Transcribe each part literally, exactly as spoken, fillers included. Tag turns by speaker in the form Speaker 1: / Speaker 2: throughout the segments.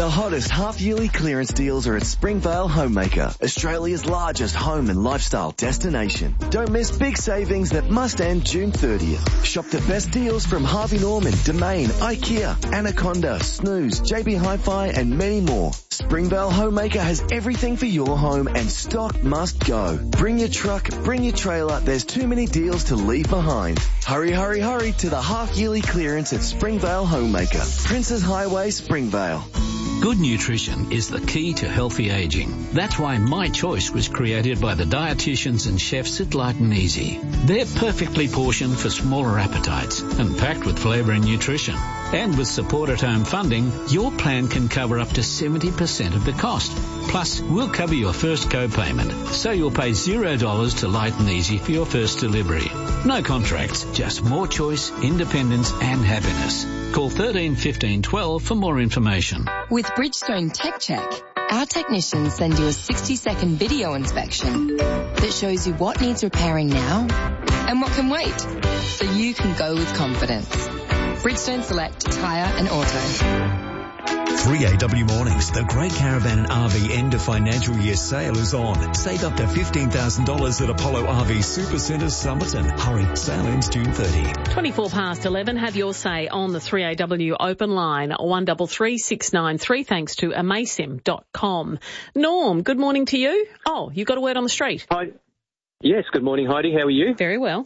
Speaker 1: The hottest half-yearly clearance deals are at Springvale Homemaker, Australia's largest home and lifestyle destination. Don't miss big savings that must end June thirtieth. Shop the best deals from Harvey Norman, Domain, IKEA, Anaconda, Snooze, J B Hi-Fi and many more. Springvale Homemaker has everything for your home and stock must go. Bring your truck, bring your trailer, there's too many deals to leave behind. Hurry, hurry, hurry to the half-yearly clearance at Springvale Homemaker, Princes Highway, Springvale.
Speaker 2: Good nutrition is the key to healthy aging. That's why My Choice was created by the dietitians and chefs at Light and Easy. They're perfectly portioned for smaller appetites and packed with flavour and nutrition. And with support at home funding, your plan can cover up to seventy percent of the cost. Plus, we'll cover your first co-payment, so you'll pay zero dollars to Light and Easy for your first delivery. No contracts, just more choice, independence and happiness. Call thirteen fifteen twelve for more information.
Speaker 3: With Bridgestone Tech Check, our technicians send you a sixty second video inspection that shows you what needs repairing now and what can wait, so you can go with confidence. Bridgestone Select Tyre and Auto.
Speaker 4: three A W Mornings, the Great Caravan and R V end of financial year sale is on. Save up to fifteen thousand dollars at Apollo R V Supercentre Somerton. Hurry, sale ends June thirtieth.
Speaker 5: twenty-four past eleven, have your say on the three A W open line, one three three six nine three, thanks to amasim dot com. Norm, good morning to you. Oh, you've got a word on the street.
Speaker 6: Hi. Yes, good morning, Heidi. How are you?
Speaker 5: Very well.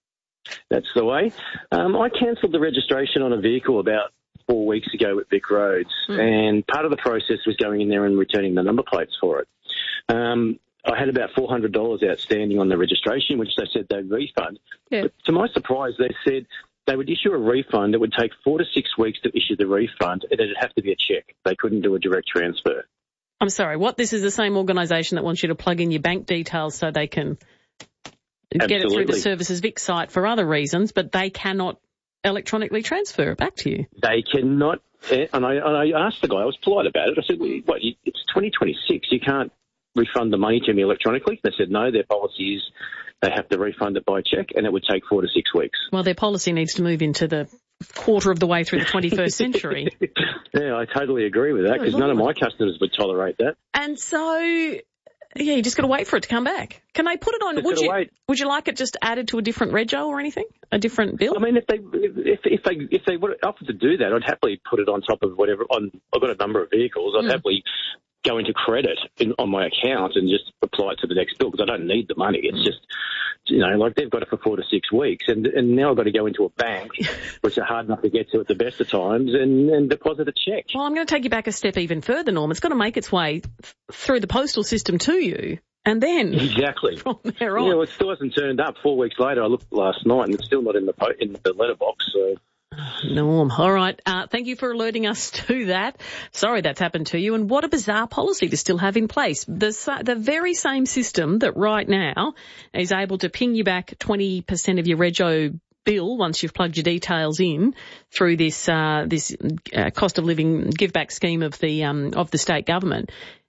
Speaker 6: That's the way. Um, I cancelled the registration on a vehicle about four weeks ago at Vic Roads, mm. and part of the process was going in there and returning the number plates for it. Um, I had about four hundred dollars outstanding on the registration, which they said they'd refund.
Speaker 5: Yeah.
Speaker 6: But to my surprise, they said they would issue a refund. It would take four to six weeks to issue the refund, and it'd have to be a cheque. They couldn't do a direct transfer.
Speaker 5: I'm sorry, what? This is the same organisation that wants you to plug in your bank details so they can
Speaker 6: Absolutely.
Speaker 5: get it through the Services Vic site for other reasons, but they cannot electronically transfer it back to you.
Speaker 6: They cannot, and I, and I asked the guy, I was polite about it. I said, well, what, it's twenty twenty-six, you can't refund the money to me electronically? They said, no, their policy is they have to refund it by cheque, and it would take four to six weeks.
Speaker 5: Well, their policy needs to move into the quarter of the way through the twenty-first century.
Speaker 6: Yeah, I totally agree with that, because none of my customers would tolerate that.
Speaker 5: And so, yeah, you just got to wait for it to come back. Can they put it on?
Speaker 6: Just
Speaker 5: would you
Speaker 6: wait.
Speaker 5: Would you like it just added to a different rego or anything? A different bill?
Speaker 6: I mean, if they if if they if they were offered to do that, I'd happily put it on top of whatever. On I've got a number of vehicles. I'd mm. happily go into credit in, on my account and just apply it to the next bill, because I don't need the money. It's mm. just, you know, like they've got it for four to six weeks, and and now I've got to go into a bank, which are hard enough to get to at the best of times, and, and deposit a cheque.
Speaker 5: Well, I'm going to take you back a step even further, Norm. It's got to make its way th- through the postal system to you. And then
Speaker 6: exactly
Speaker 5: from there on.
Speaker 6: Yeah, well, it still hasn't turned up. Four weeks later, I looked last night, and it's still not in the po- in the letterbox. So,
Speaker 5: Norm, all right. Uh, thank you for alerting us to that. Sorry that's happened to you. And what a bizarre policy to still have in place. The the very same system that right now is able to ping you back twenty percent of your rego bill once you've plugged your details in through this uh, this uh, cost of living give back scheme of the um, of the state government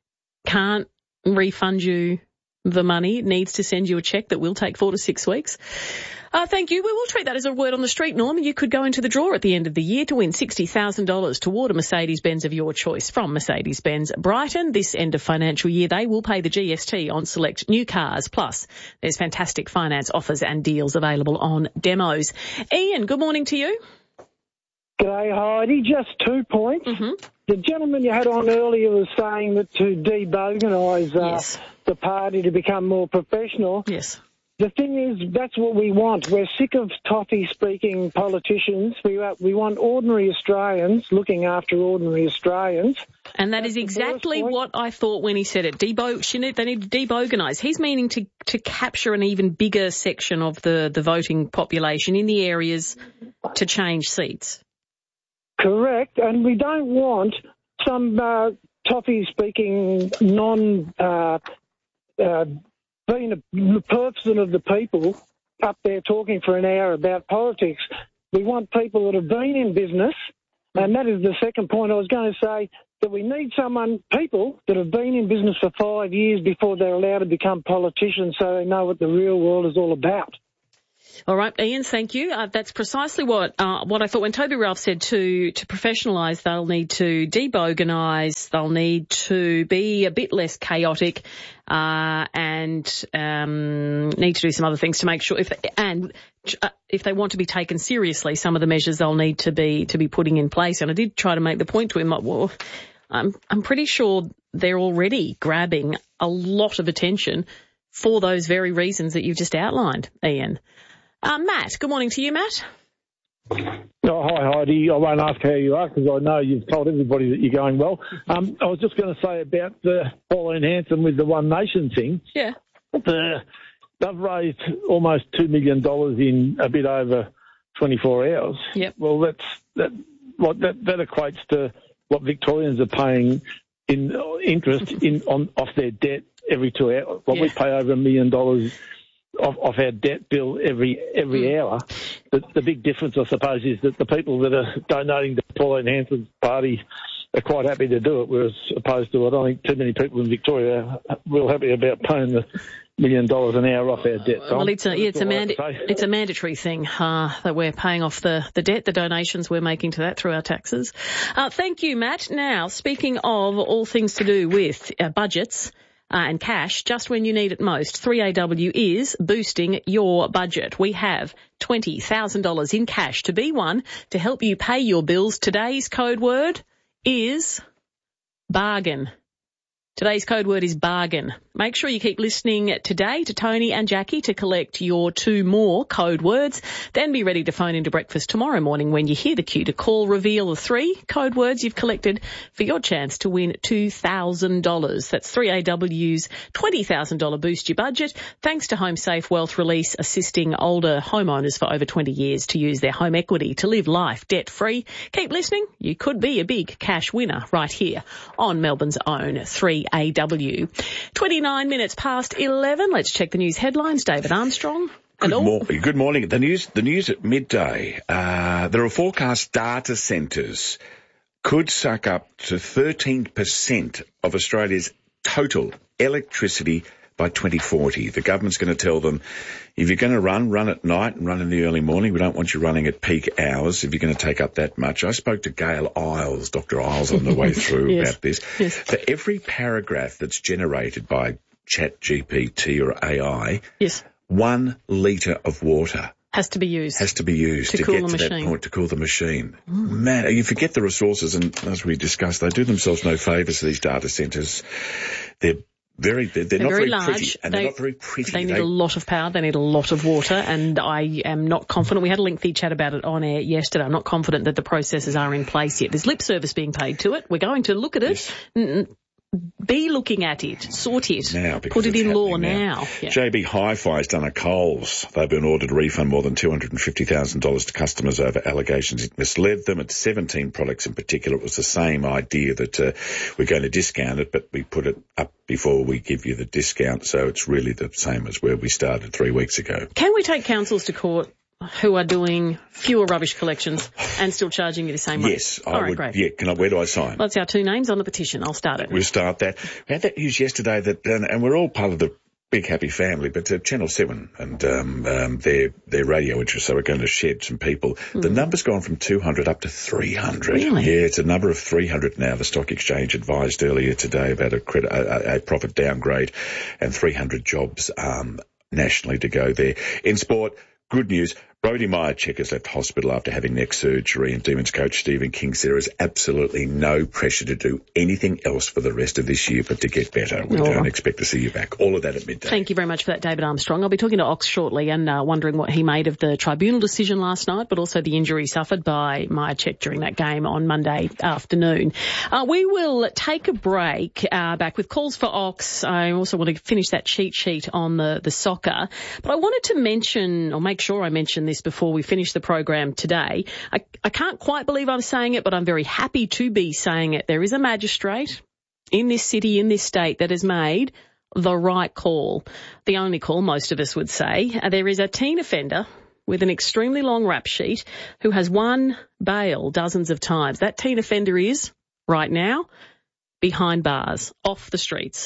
Speaker 5: can't refund you the money. It needs to send you a cheque that will take four to six weeks. Uh, thank you. We will treat that as a word on the street, Norm. You could go into the draw at the end of the year to win sixty thousand dollars toward a Mercedes-Benz of your choice from Mercedes-Benz Brighton. This end of financial year, they will pay the G S T on select new cars. Plus, there's fantastic finance offers and deals available on demos. Ian, good morning to you.
Speaker 7: G'day, Heidi. Just two points.
Speaker 5: Mm-hmm.
Speaker 7: The gentleman you had on earlier was saying that to deboganise uh,
Speaker 5: yes.
Speaker 7: the party to become more professional.
Speaker 5: Yes.
Speaker 7: The thing is, that's what we want. We're sick of toffee-speaking politicians. We uh, we want ordinary Australians looking after ordinary Australians.
Speaker 5: And that
Speaker 7: that's
Speaker 5: is exactly what I thought when he said it. Debo, they need to deboganise. He's meaning to, to capture an even bigger section of the, the voting population in the areas to change seats.
Speaker 7: Correct, and we don't want some uh, toffee-speaking, non, uh, uh, being a person of the people up there talking for an hour about politics. We want people that have been in business, and that is the second point I was going to say, that we need someone, people that have been in business for five years before they're allowed to become politicians so they know what the real world is all about.
Speaker 5: All right, Ian, thank you. Uh, that's precisely what uh, what I thought when Toby Ralph said to to professionalise, they'll need to deboganise, they'll need to be a bit less chaotic, uh, and um, need to do some other things to make sure if they, and uh, if they want to be taken seriously, some of the measures they'll need to be to be putting in place. And I did try to make the point to him, like, well, I'm I'm pretty sure they're already grabbing a lot of attention for those very reasons that you've just outlined, Ian. Uh, Matt, good morning to you, Matt.
Speaker 7: Oh, hi, Heidi. I won't ask how you are because I know you've told everybody that you're going well. Um, I was just going to say about uh, Pauline Hanson with the One Nation thing.
Speaker 5: Yeah.
Speaker 7: The, they've raised almost two million dollars in a bit over twenty-four hours.
Speaker 5: Yep.
Speaker 7: Well, that's that. What that, that equates to what Victorians are paying in interest in on off their debt every two hours. Well, yeah. We pay over a million dollars off, off our debt bill every every mm. hour. The, the big difference, I suppose, is that the people that are donating to Pauline Hanson's party are quite happy to do it, whereas opposed to I don't think too many people in Victoria are real happy about paying the million dollars an hour off our debt. So
Speaker 5: well, it's a, yeah, it's, a manda- it's a mandatory thing uh, that we're paying off the, the debt, the donations we're making to that through our taxes. Uh, thank you, Matt. Now, speaking of all things to do with uh, budgets, Uh, and cash, just when you need it most, three A W is boosting your budget. We have twenty thousand dollars in cash to be won to help you pay your bills. Today's code word is bargain. Today's code word is bargain. Make sure you keep listening today to Tony and Jackie to collect your two more code words. Then be ready to phone into breakfast tomorrow morning when you hear the cue to call. Reveal the three code words you've collected for your chance to win two thousand dollars. That's three A W's twenty thousand dollars Boost Your Budget, thanks to Home Safe Wealth Release, assisting older homeowners for over twenty years to use their home equity to live life debt-free. Keep listening. You could be a big cash winner right here on Melbourne's own three A W. twenty-nine minutes past eleven. Let's check the news headlines. David Armstrong.
Speaker 8: Good, mor- good morning. The news, the news at midday. Uh, there are forecast data centres could suck up to thirteen percent of Australia's total electricity by twenty forty. The government's going to tell them, if you're going to run, run at night and run in the early morning. We don't want you running at peak hours if you're going to take up that much. I spoke to Gail Isles, Doctor Isles, on the way through yes. about this.
Speaker 5: Yes.
Speaker 8: For every paragraph that's generated by Chat G P T or A I,
Speaker 5: yes.
Speaker 8: one litre of water
Speaker 5: has to be used.
Speaker 8: Has to be used
Speaker 5: to,
Speaker 8: to
Speaker 5: cool
Speaker 8: get
Speaker 5: the
Speaker 8: to
Speaker 5: machine.
Speaker 8: that point to cool the machine.
Speaker 5: Mm.
Speaker 8: Man, you forget the resources, and as we discussed, they do themselves no favours, these data centres. They're Very, they're, they're, they're not
Speaker 5: very,
Speaker 8: very
Speaker 5: large.
Speaker 8: pretty, and
Speaker 5: they,
Speaker 8: they're not very pretty.
Speaker 5: They need
Speaker 8: they,
Speaker 5: a lot of power. They need a lot of water, and I am not confident. We had a lengthy chat about it on air yesterday. I'm not confident that the processes are in place yet. There's lip service being paid to it. We're going to look at it. Yes. Be looking at it, sort it,
Speaker 8: now,
Speaker 5: put it in law now.
Speaker 8: now.
Speaker 5: Yeah.
Speaker 8: J B Hi-Fi has done a Coles. They've been ordered to refund more than two hundred fifty thousand dollars to customers over allegations it misled them. At seventeen products in particular, it was the same idea that uh, we're going to discount it, but we put it up before we give you the discount. So it's really the same as where we started three weeks ago.
Speaker 5: Can we take councils to court who are doing fewer rubbish collections and still charging you the same rate?
Speaker 8: Yes, I
Speaker 5: All right,
Speaker 8: would.
Speaker 5: great.
Speaker 8: Yeah, can I, where do I sign?
Speaker 5: Well, that's our two names on the petition. I'll start it.
Speaker 8: We'll start that. We had that news yesterday that, and, and we're all part of the big happy family, but uh, Channel seven and um, um, their their radio interests, so we're going to shed some people. Mm. The number's gone from two hundred up to three hundred.
Speaker 5: Really?
Speaker 8: Yeah, it's a number of three hundred now. The Stock Exchange advised earlier today about a, credit, a, a profit downgrade and three hundred jobs um, nationally to go there. In sport, good news. Brodie Mihocek has left hospital after having neck surgery, and Demons coach Stephen King said there is absolutely no pressure to do anything else for the rest of this year but to get better. We
Speaker 5: All
Speaker 8: don't
Speaker 5: right.
Speaker 8: expect to see you back. All of that at midday.
Speaker 5: Thank you very much for that, David Armstrong. I'll be talking to Ox shortly and uh, wondering what he made of the tribunal decision last night, but also the injury suffered by Mihocek during that game on Monday afternoon. Uh, we will take a break, uh, back with calls for Ox. I also want to finish that cheat sheet on the, the soccer, but I wanted to mention, or make sure I mention this before we finish the program today. I, I can't quite believe I'm saying it, but I'm very happy to be saying it. There is a magistrate in this city, in this state, that has made the right call. The only call, most of us would say. Uh, there is a teen offender with an extremely long rap sheet who has won bail dozens of times. That teen offender is, right now, behind bars, off the streets.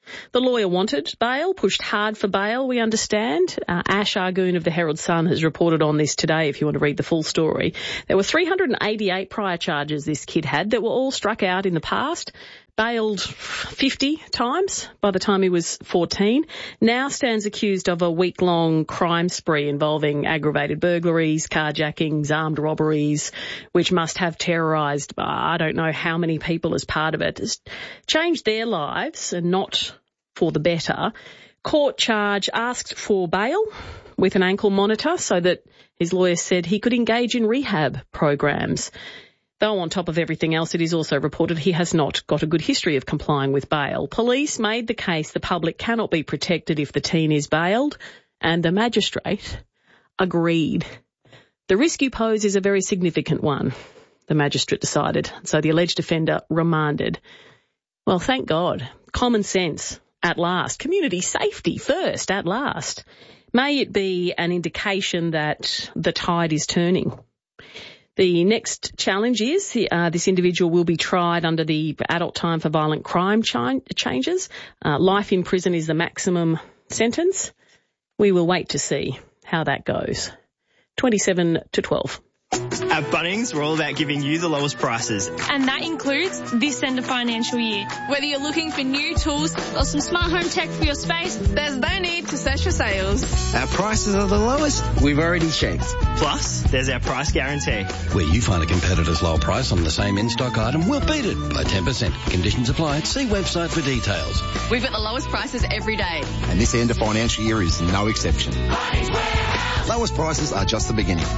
Speaker 5: The lawyer wanted bail, pushed hard for bail, we understand. Uh, Ash Argoon of the Herald Sun has reported on this today if you want to read the full story. There were three hundred eighty-eight prior charges this kid had that were all struck out in the past. Bailed fifty times by the time he was fourteen. Now stands accused of a week-long crime spree involving aggravated burglaries, carjackings, armed robberies, which must have terrorised, uh, I don't know how many people as part of it. It's changed their lives and not for the better. Court charge asked for bail with an ankle monitor so that his lawyer said he could engage in rehab programs. Though on top of everything else, it is also reported he has not got a good history of complying with bail. Police made the case the public cannot be protected if the teen is bailed, and the magistrate agreed. The risk you pose is a very significant one, the magistrate decided, so the alleged offender remanded. Well, thank God. Common sense at last. Community safety first at last. May it be an indication that the tide is turning. The next challenge is uh, this individual will be tried under the Adult Time for Violent Crime ch- changes. Uh, life in prison is the maximum sentence. We will wait to see how that goes. twenty-seven to twelve.
Speaker 9: At Bunnings, we're all about giving you the lowest prices.
Speaker 10: And that includes this end of financial year.
Speaker 11: Whether you're looking for new tools or some smart home tech for your space, there's no need to search for sales.
Speaker 12: Our prices are the lowest we've already checked.
Speaker 9: Plus, there's our price guarantee.
Speaker 13: Where you find a competitor's low price on the same in-stock item, we'll beat it by ten percent. Conditions apply. See website for details.
Speaker 11: We've got the lowest prices every day.
Speaker 12: And this end of financial year is no exception. Lowest prices are just the beginning.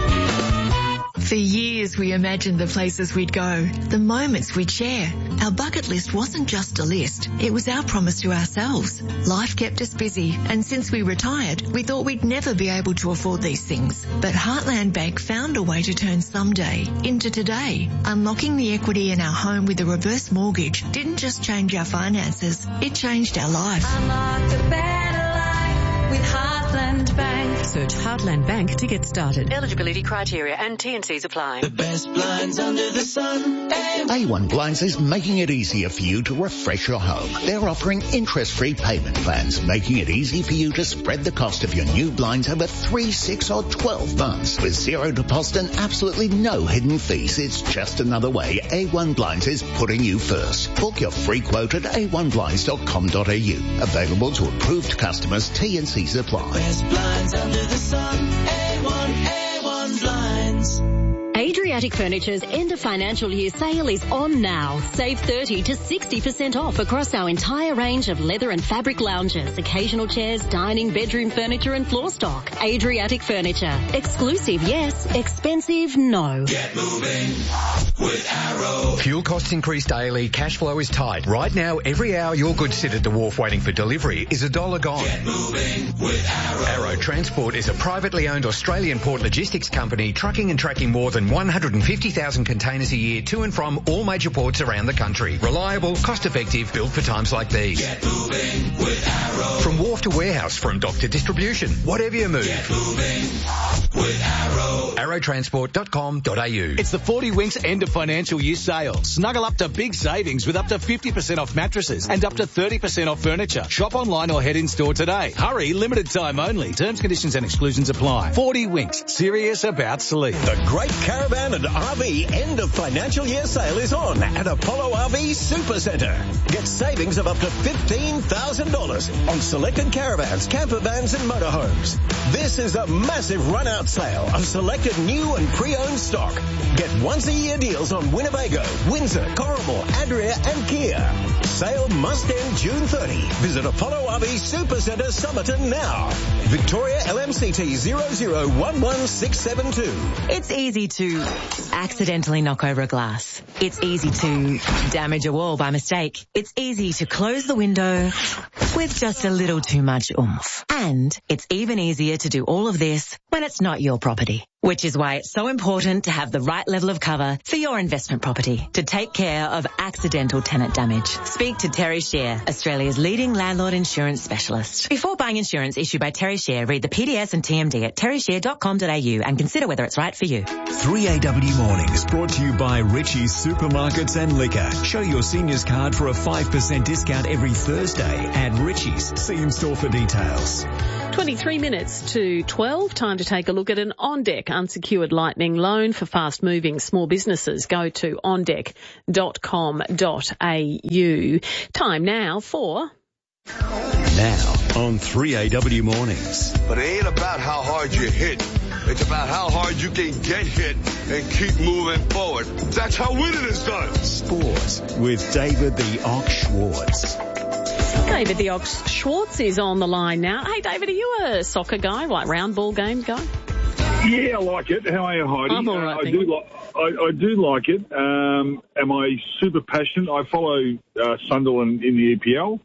Speaker 14: For years we imagined the places we'd go, the moments we'd share. Our bucket list wasn't just a list, it was our promise to ourselves. Life kept us busy, and since we retired, we thought we'd never be able to afford these things. But Heartland Bank found a way to turn someday into today. Unlocking the equity in our home with a reverse mortgage didn't just change our finances, it changed our life.
Speaker 15: Unlock a better life with Heartland Bank.
Speaker 16: Search Heartland Bank to get started. Eligibility criteria and T and Cs apply.
Speaker 17: The best blinds under the sun.
Speaker 18: A one Blinds is making it easier for you to refresh your home. They're offering interest-free payment plans, making it easy for you to spread the cost of your new blinds over three, six or twelve months. With zero deposit and absolutely no hidden fees, it's just another way A one Blinds is putting you first. Book your free quote at a one blinds dot com dot a u. Available to approved customers, T and Cs apply.
Speaker 17: Best blinds under the sun. A one, A one Blinds.
Speaker 19: Adriatic Furniture's end of financial year sale is on now. Save thirty to sixty percent off across our entire range of leather and fabric lounges, occasional chairs, dining, bedroom furniture and floor stock. Adriatic Furniture. Exclusive, yes. Expensive, no.
Speaker 17: Get moving with Arrow.
Speaker 20: Fuel costs increase daily. Cash flow is tight. Right now, every hour your goods sit at the wharf waiting for delivery is a dollar gone.
Speaker 17: Get moving with Arrow.
Speaker 20: Arrow Transport is a privately owned Australian port logistics company trucking and tracking more than one hundred fifty thousand containers a year to and from all major ports around the country. Reliable, cost-effective, built for times like these.
Speaker 17: Get moving with Arrow.
Speaker 20: From wharf to warehouse, from dock to distribution, whatever you move.
Speaker 17: Get moving with Arrow.
Speaker 20: arrow transport dot com dot a u.
Speaker 21: It's the forty Winks end of financial year sale. Snuggle up to big savings with up to fifty percent off mattresses and up to thirty percent off furniture. Shop online or head in store today. Hurry, limited time only. Terms, conditions and exclusions apply. forty Winks, serious about sleep.
Speaker 22: The Great Caravan and R V end of financial year sale is on at Apollo R V Supercentre. Get savings of up to fifteen thousand dollars on selected caravans, camper vans and motorhomes. This is a massive run-out sale of selected new and pre-owned stock. Get once-a-year deals on Winnebago, Windsor, Corrimal, Adria and Kia. Sale must end June thirtieth. Visit Apollo R V Supercentre Somerton now. Victoria L M C T zero zero one one six seven two.
Speaker 23: It's easy to accidentally knock over a glass. It's easy to damage a wall by mistake. It's easy to close the window with just a little too much oomph. And it's even easier to do all of this when it's not your property. Which is why it's so important to have the right level of cover for your investment property to take care of accidental tenant damage. Speak to Terry Share, Australia's leading landlord insurance specialist. Before buying insurance issued by Terry Share, read the P D S and T M D at terry share dot com dot a u and consider whether it's right for you.
Speaker 4: three A W Mornings brought to you by Richie's Supermarkets and Liquor. Show your seniors card for a five percent discount every Thursday at Richie's. See in store for details.
Speaker 5: twenty-three minutes to twelve. Time to take a look at an On-Deck unsecured lightning loan for fast-moving small businesses. Go to on deck dot com dot a u. Time now for...
Speaker 4: Now on three A W Mornings.
Speaker 1: But it ain't about how hard you hit. It's about how hard you can get hit and keep moving forward. That's how winning is done.
Speaker 4: Sports with David the Ox Schwartz.
Speaker 5: David the Ox Schwartz is on the line now. Hey, David, are you a soccer guy, like round ball games guy?
Speaker 2: Yeah, I like it. How are you, Heidi?
Speaker 5: I'm all right,
Speaker 2: uh, I,
Speaker 5: thank
Speaker 2: do
Speaker 5: you.
Speaker 2: li- I, I do like it. Um, am I super passionate? I follow uh, Sunderland in the E P L,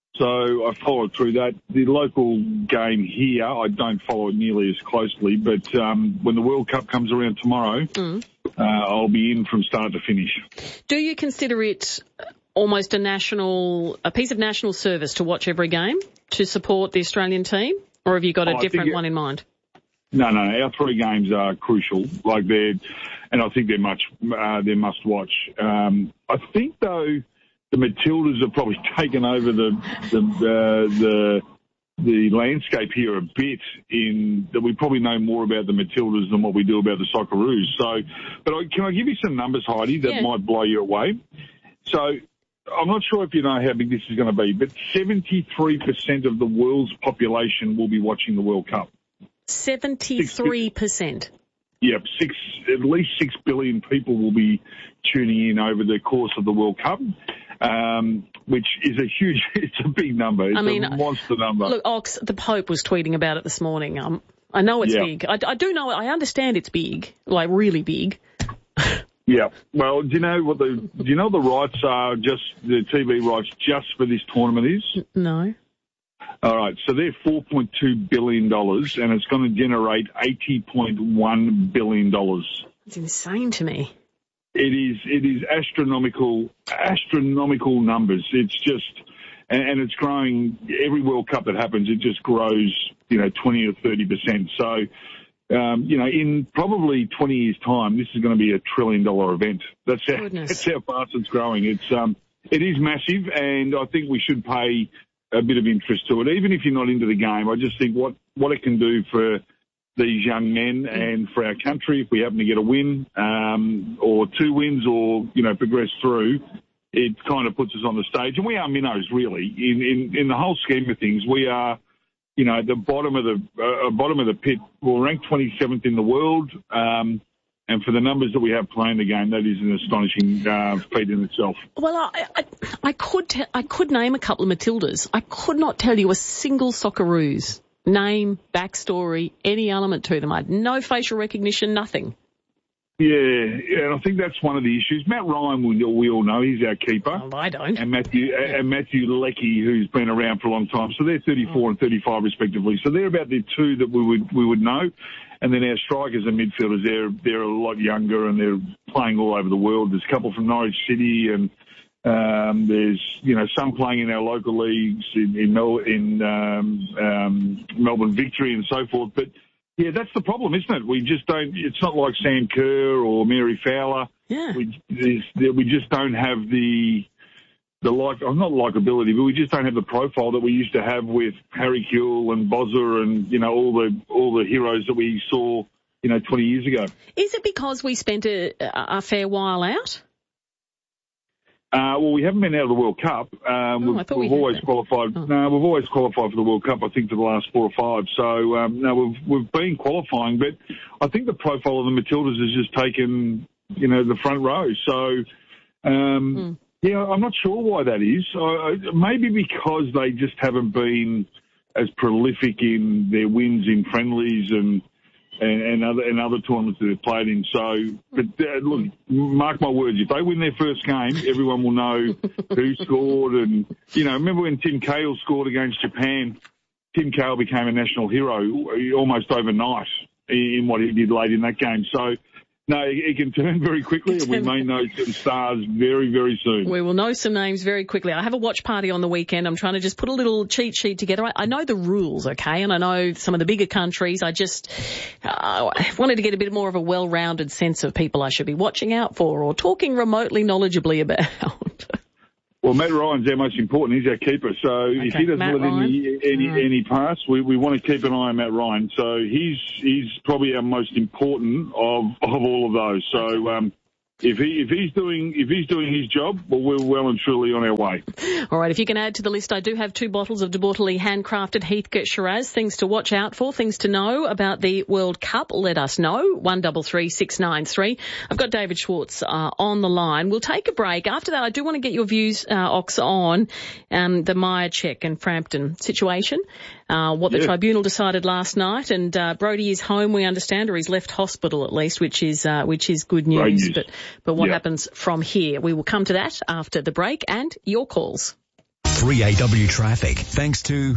Speaker 2: so I followed through that. The local game here, I don't follow it nearly as closely, but um, when the World Cup comes around tomorrow,
Speaker 5: Mm.
Speaker 2: uh, I'll be in from start to finish.
Speaker 5: Do you consider it almost a national, a piece of national service to watch every game to support the Australian team, or have you got a
Speaker 2: Oh, I
Speaker 5: different
Speaker 2: think it-
Speaker 5: one in mind?
Speaker 2: No, no, our three games are crucial. Like they're, and I think they're much, uh, they're must watch. Um, I think though, the Matildas have probably taken over the the uh, the the landscape here a bit. In that we probably know more about the Matildas than what we do about the Socceroos. So, but I, can I give you some numbers, Heidi, that
Speaker 5: Yeah.
Speaker 2: might blow you away? So, I'm not sure if you know how big this is going to be, but seventy-three percent of the world's population will be watching the World Cup.
Speaker 5: seventy-three percent.
Speaker 2: Yep, six, at least six billion people will be tuning in over the course of the World Cup, um, which is a huge, it's a big number. It's
Speaker 5: I mean,
Speaker 2: a monster number.
Speaker 5: Look, Ox, the Pope was tweeting about it this morning. Um, I know it's
Speaker 2: Yeah.
Speaker 5: big. I, I do know, I understand it's big, like really big.
Speaker 2: Yeah. Well, do you know what the, do you know what the rights are, just the T V rights just for this tournament is?
Speaker 5: No.
Speaker 2: All right, so they're four point two billion dollars, and it's going to generate eighty point one billion dollars.
Speaker 5: It's insane to me.
Speaker 2: It is, it is astronomical, astronomical numbers. It's just, and, and it's growing, every World Cup that happens, it just grows, you know, twenty or thirty percent. So, um, you know, in probably twenty years' time, this is going to be a trillion dollar event. That's how, that's how fast it's growing. It's, um, it is massive, and I think we should pay a bit of interest to it, even if you're not into the game. I just think what, what it can do for these young men and for our country, if we happen to get a win, um, or two wins, or, you know, progress through, it kind of puts us on the stage. And we are minnows, really. In, in, in the whole scheme of things, we are, you know, at the bottom of the, uh, bottom of the pit. We're ranked twenty-seventh in the world. Um, And for the numbers that we have playing the game, that is an astonishing uh, feat in itself.
Speaker 5: Well, I, I, I could te- I could name a couple of Matildas. I could not tell you a single Socceroos. Name, backstory, any element to them. I had no facial recognition, nothing.
Speaker 2: Yeah, yeah, and I think that's one of the issues. Matt Ryan, we, we all know, he's our keeper.
Speaker 5: Oh, I don't.
Speaker 2: And Matthew and Matthew Leckie, who's been around for a long time. So they're thirty-four oh. and thirty-five respectively. So they're about the two that we would we would know. And then our strikers and midfielders, they're they're a lot younger and they're playing all over the world. There's a couple from Norwich City, and um, there's you know some playing in our local leagues in in, Mel- in um, um, Melbourne Victory and so forth. But yeah, that's the problem, isn't it? We just don't. It's not like Sam Kerr or Mary Fowler.
Speaker 5: Yeah.
Speaker 2: We we just don't have the. The like, oh, not likability, but we just don't have the profile that we used to have with Harry Kewell and Bozza and, you know, all the, all the heroes that we saw, you know, twenty years ago.
Speaker 5: Is it because we spent a, a fair while out?
Speaker 2: Uh, well, we haven't been out of the World Cup. Um,
Speaker 5: oh,
Speaker 2: we've
Speaker 5: I thought
Speaker 2: we've
Speaker 5: we
Speaker 2: always
Speaker 5: had
Speaker 2: qualified.
Speaker 5: Oh.
Speaker 2: No, we've always qualified for the World Cup, I think, for the last four or five. So, um, no, we've, we've been qualifying, but I think the profile of the Matildas has just taken, you know, the front row. So, um, mm. Yeah, I'm not sure why that is. Uh, maybe because they just haven't been as prolific in their wins in friendlies and and, and other and other tournaments that they've played in. So, but uh, look, mark my words, if they win their first game, everyone will know who scored. And, you know, remember when Tim Cahill scored against Japan? Tim Cahill became a national hero almost overnight in what he did late in that game. So, no, it can turn very quickly, and we may know some stars very, very soon.
Speaker 5: We will know some names very quickly. I have a watch party on the weekend. I'm trying to just put a little cheat sheet together. I, I know the rules, okay, and I know some of the bigger countries. I just uh, wanted to get a bit more of a well-rounded sense of people I should be watching out for or talking remotely knowledgeably about.
Speaker 2: Well, Matt Ryan's our most important. He's our keeper. So okay, if he doesn't Matt let any any, right. any pass, we, we want to keep an eye on Matt Ryan. So he's he's probably our most important of of all of those. So um, if he if he's doing if he's doing his job, well, we're well and truly on our way.
Speaker 5: All right. If you can add to the list, I do have two bottles of De Bortoli handcrafted Heathcote Shiraz. Things to watch out for, things to know about the World Cup. Let us know. One double three six nine three. I've got David Schwartz uh, on the line. We'll take a break. After that, I do want to get your views, uh, Ox, on um, the Myercheck and Frampton situation. Uh, what the yeah. tribunal decided last night, and uh, Brodie is home, we understand, or he's left hospital at least, which is uh, which is good news. news. But but what yeah. happens from here? We will come to that after the break and your calls.
Speaker 4: three A W traffic, thanks to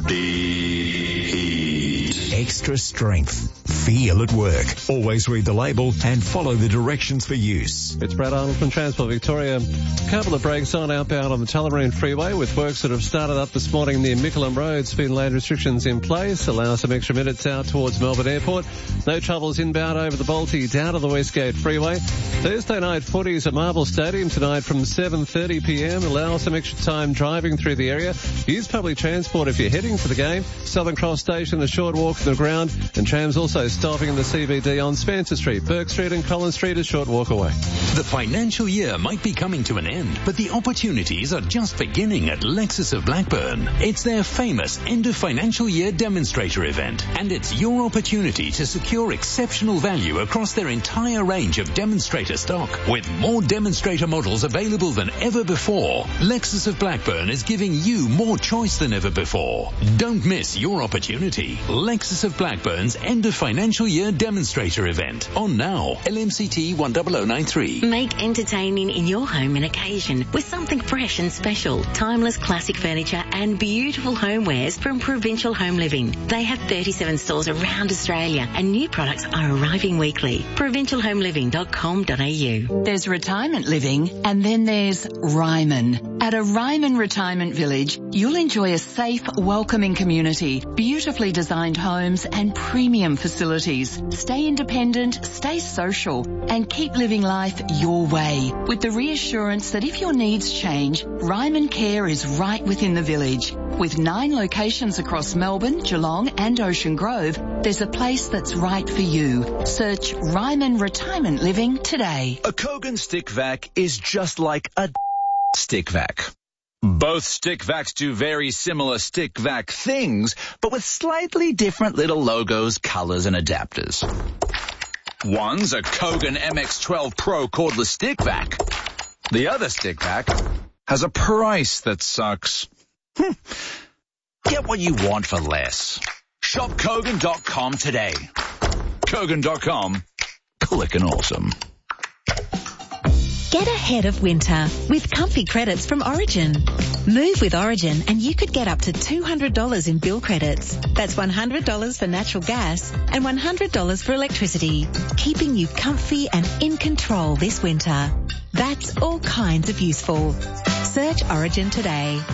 Speaker 4: the extra strength. Feel at work. Always read the label and follow the directions for use.
Speaker 3: It's Brad Arnold from Transport Victoria. A couple of breaks on outbound on the Tullamarine Freeway with works that have started up this morning near Mickleham Road. Speed and lane restrictions in place. Allow some extra minutes out towards Melbourne Airport. No troubles inbound over the Balti down to the Westgate Freeway. Thursday night footies at Marvel Stadium tonight from seven thirty p m. Allow some extra time driving through the area. Use public transport if you're heading to the game. Southern Cross Station, a short walk from the ground, and trams also stopping in the C B D on Spencer Street. Burke Street and Collins Street, a short walk away.
Speaker 6: The financial year might be coming to an end, but the opportunities are just beginning at Lexus of Blackburn. It's their famous end of financial year demonstrator event, and it's your opportunity to secure exceptional value across their entire range of demonstrator stock. With more demonstrator models available than ever before, Lexus of Blackburn is giving you more choice than ever before. Don't miss your opportunity. Lexus of Blackburn's end of financial year demonstrator event on now. L M C T one zero zero nine three.
Speaker 19: Make entertaining in your home an occasion with something fresh and special. Timeless classic furniture and beautiful homewares from Provincial Home Living. They have thirty-seven stores around Australia and new products are arriving weekly. provincial home living dot com dot a u.
Speaker 7: There's retirement living and then there's Ryman. At a Ryman Retirement Village, you'll enjoy a safe, welcoming community, beautifully designed homes and premium facilities. Stay independent, stay social, and keep living life your way. With the reassurance that if your needs change, Ryman Care is right within the village. With nine locations across Melbourne, Geelong and Ocean Grove, there's a place that's right for you. Search Ryman Retirement Living today.
Speaker 24: A Kogan stick vac is just like a stick vac. Both stick vacs do very similar stick vac things, but with slightly different little logos, colors, and adapters. One's a Kogan M X twelve Pro cordless stick vac. The other stick vac has a price that sucks. Hm. Get what you want for less. Shop Kogan dot com today. Kogan dot com. Clickin' awesome.
Speaker 25: Get ahead of winter with comfy credits from Origin. Move with Origin and you could get up to two hundred dollars in bill credits. That's one hundred dollars for natural gas and one hundred dollars for electricity, keeping you comfy and in control this winter. That's all kinds of useful. Search Origin today.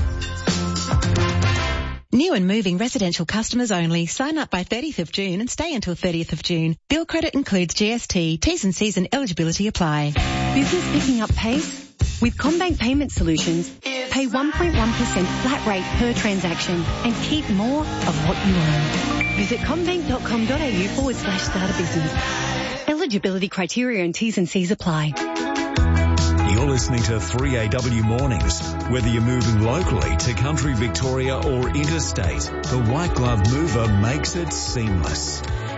Speaker 25: New and moving residential customers only. Sign up by thirtieth of June and stay until thirtieth of June. Bill credit includes G S T. T's and C's and eligibility apply.
Speaker 26: Business picking up pace? With CommBank Payment Solutions, pay one point one percent flat rate per transaction and keep more of what you own. Visit commbank dot com dot a u forward slash start a business. Eligibility criteria and T's and C's apply.
Speaker 4: You're listening to three A W Mornings. Whether you're moving locally to country Victoria or interstate, the White Glove Mover makes it seamless.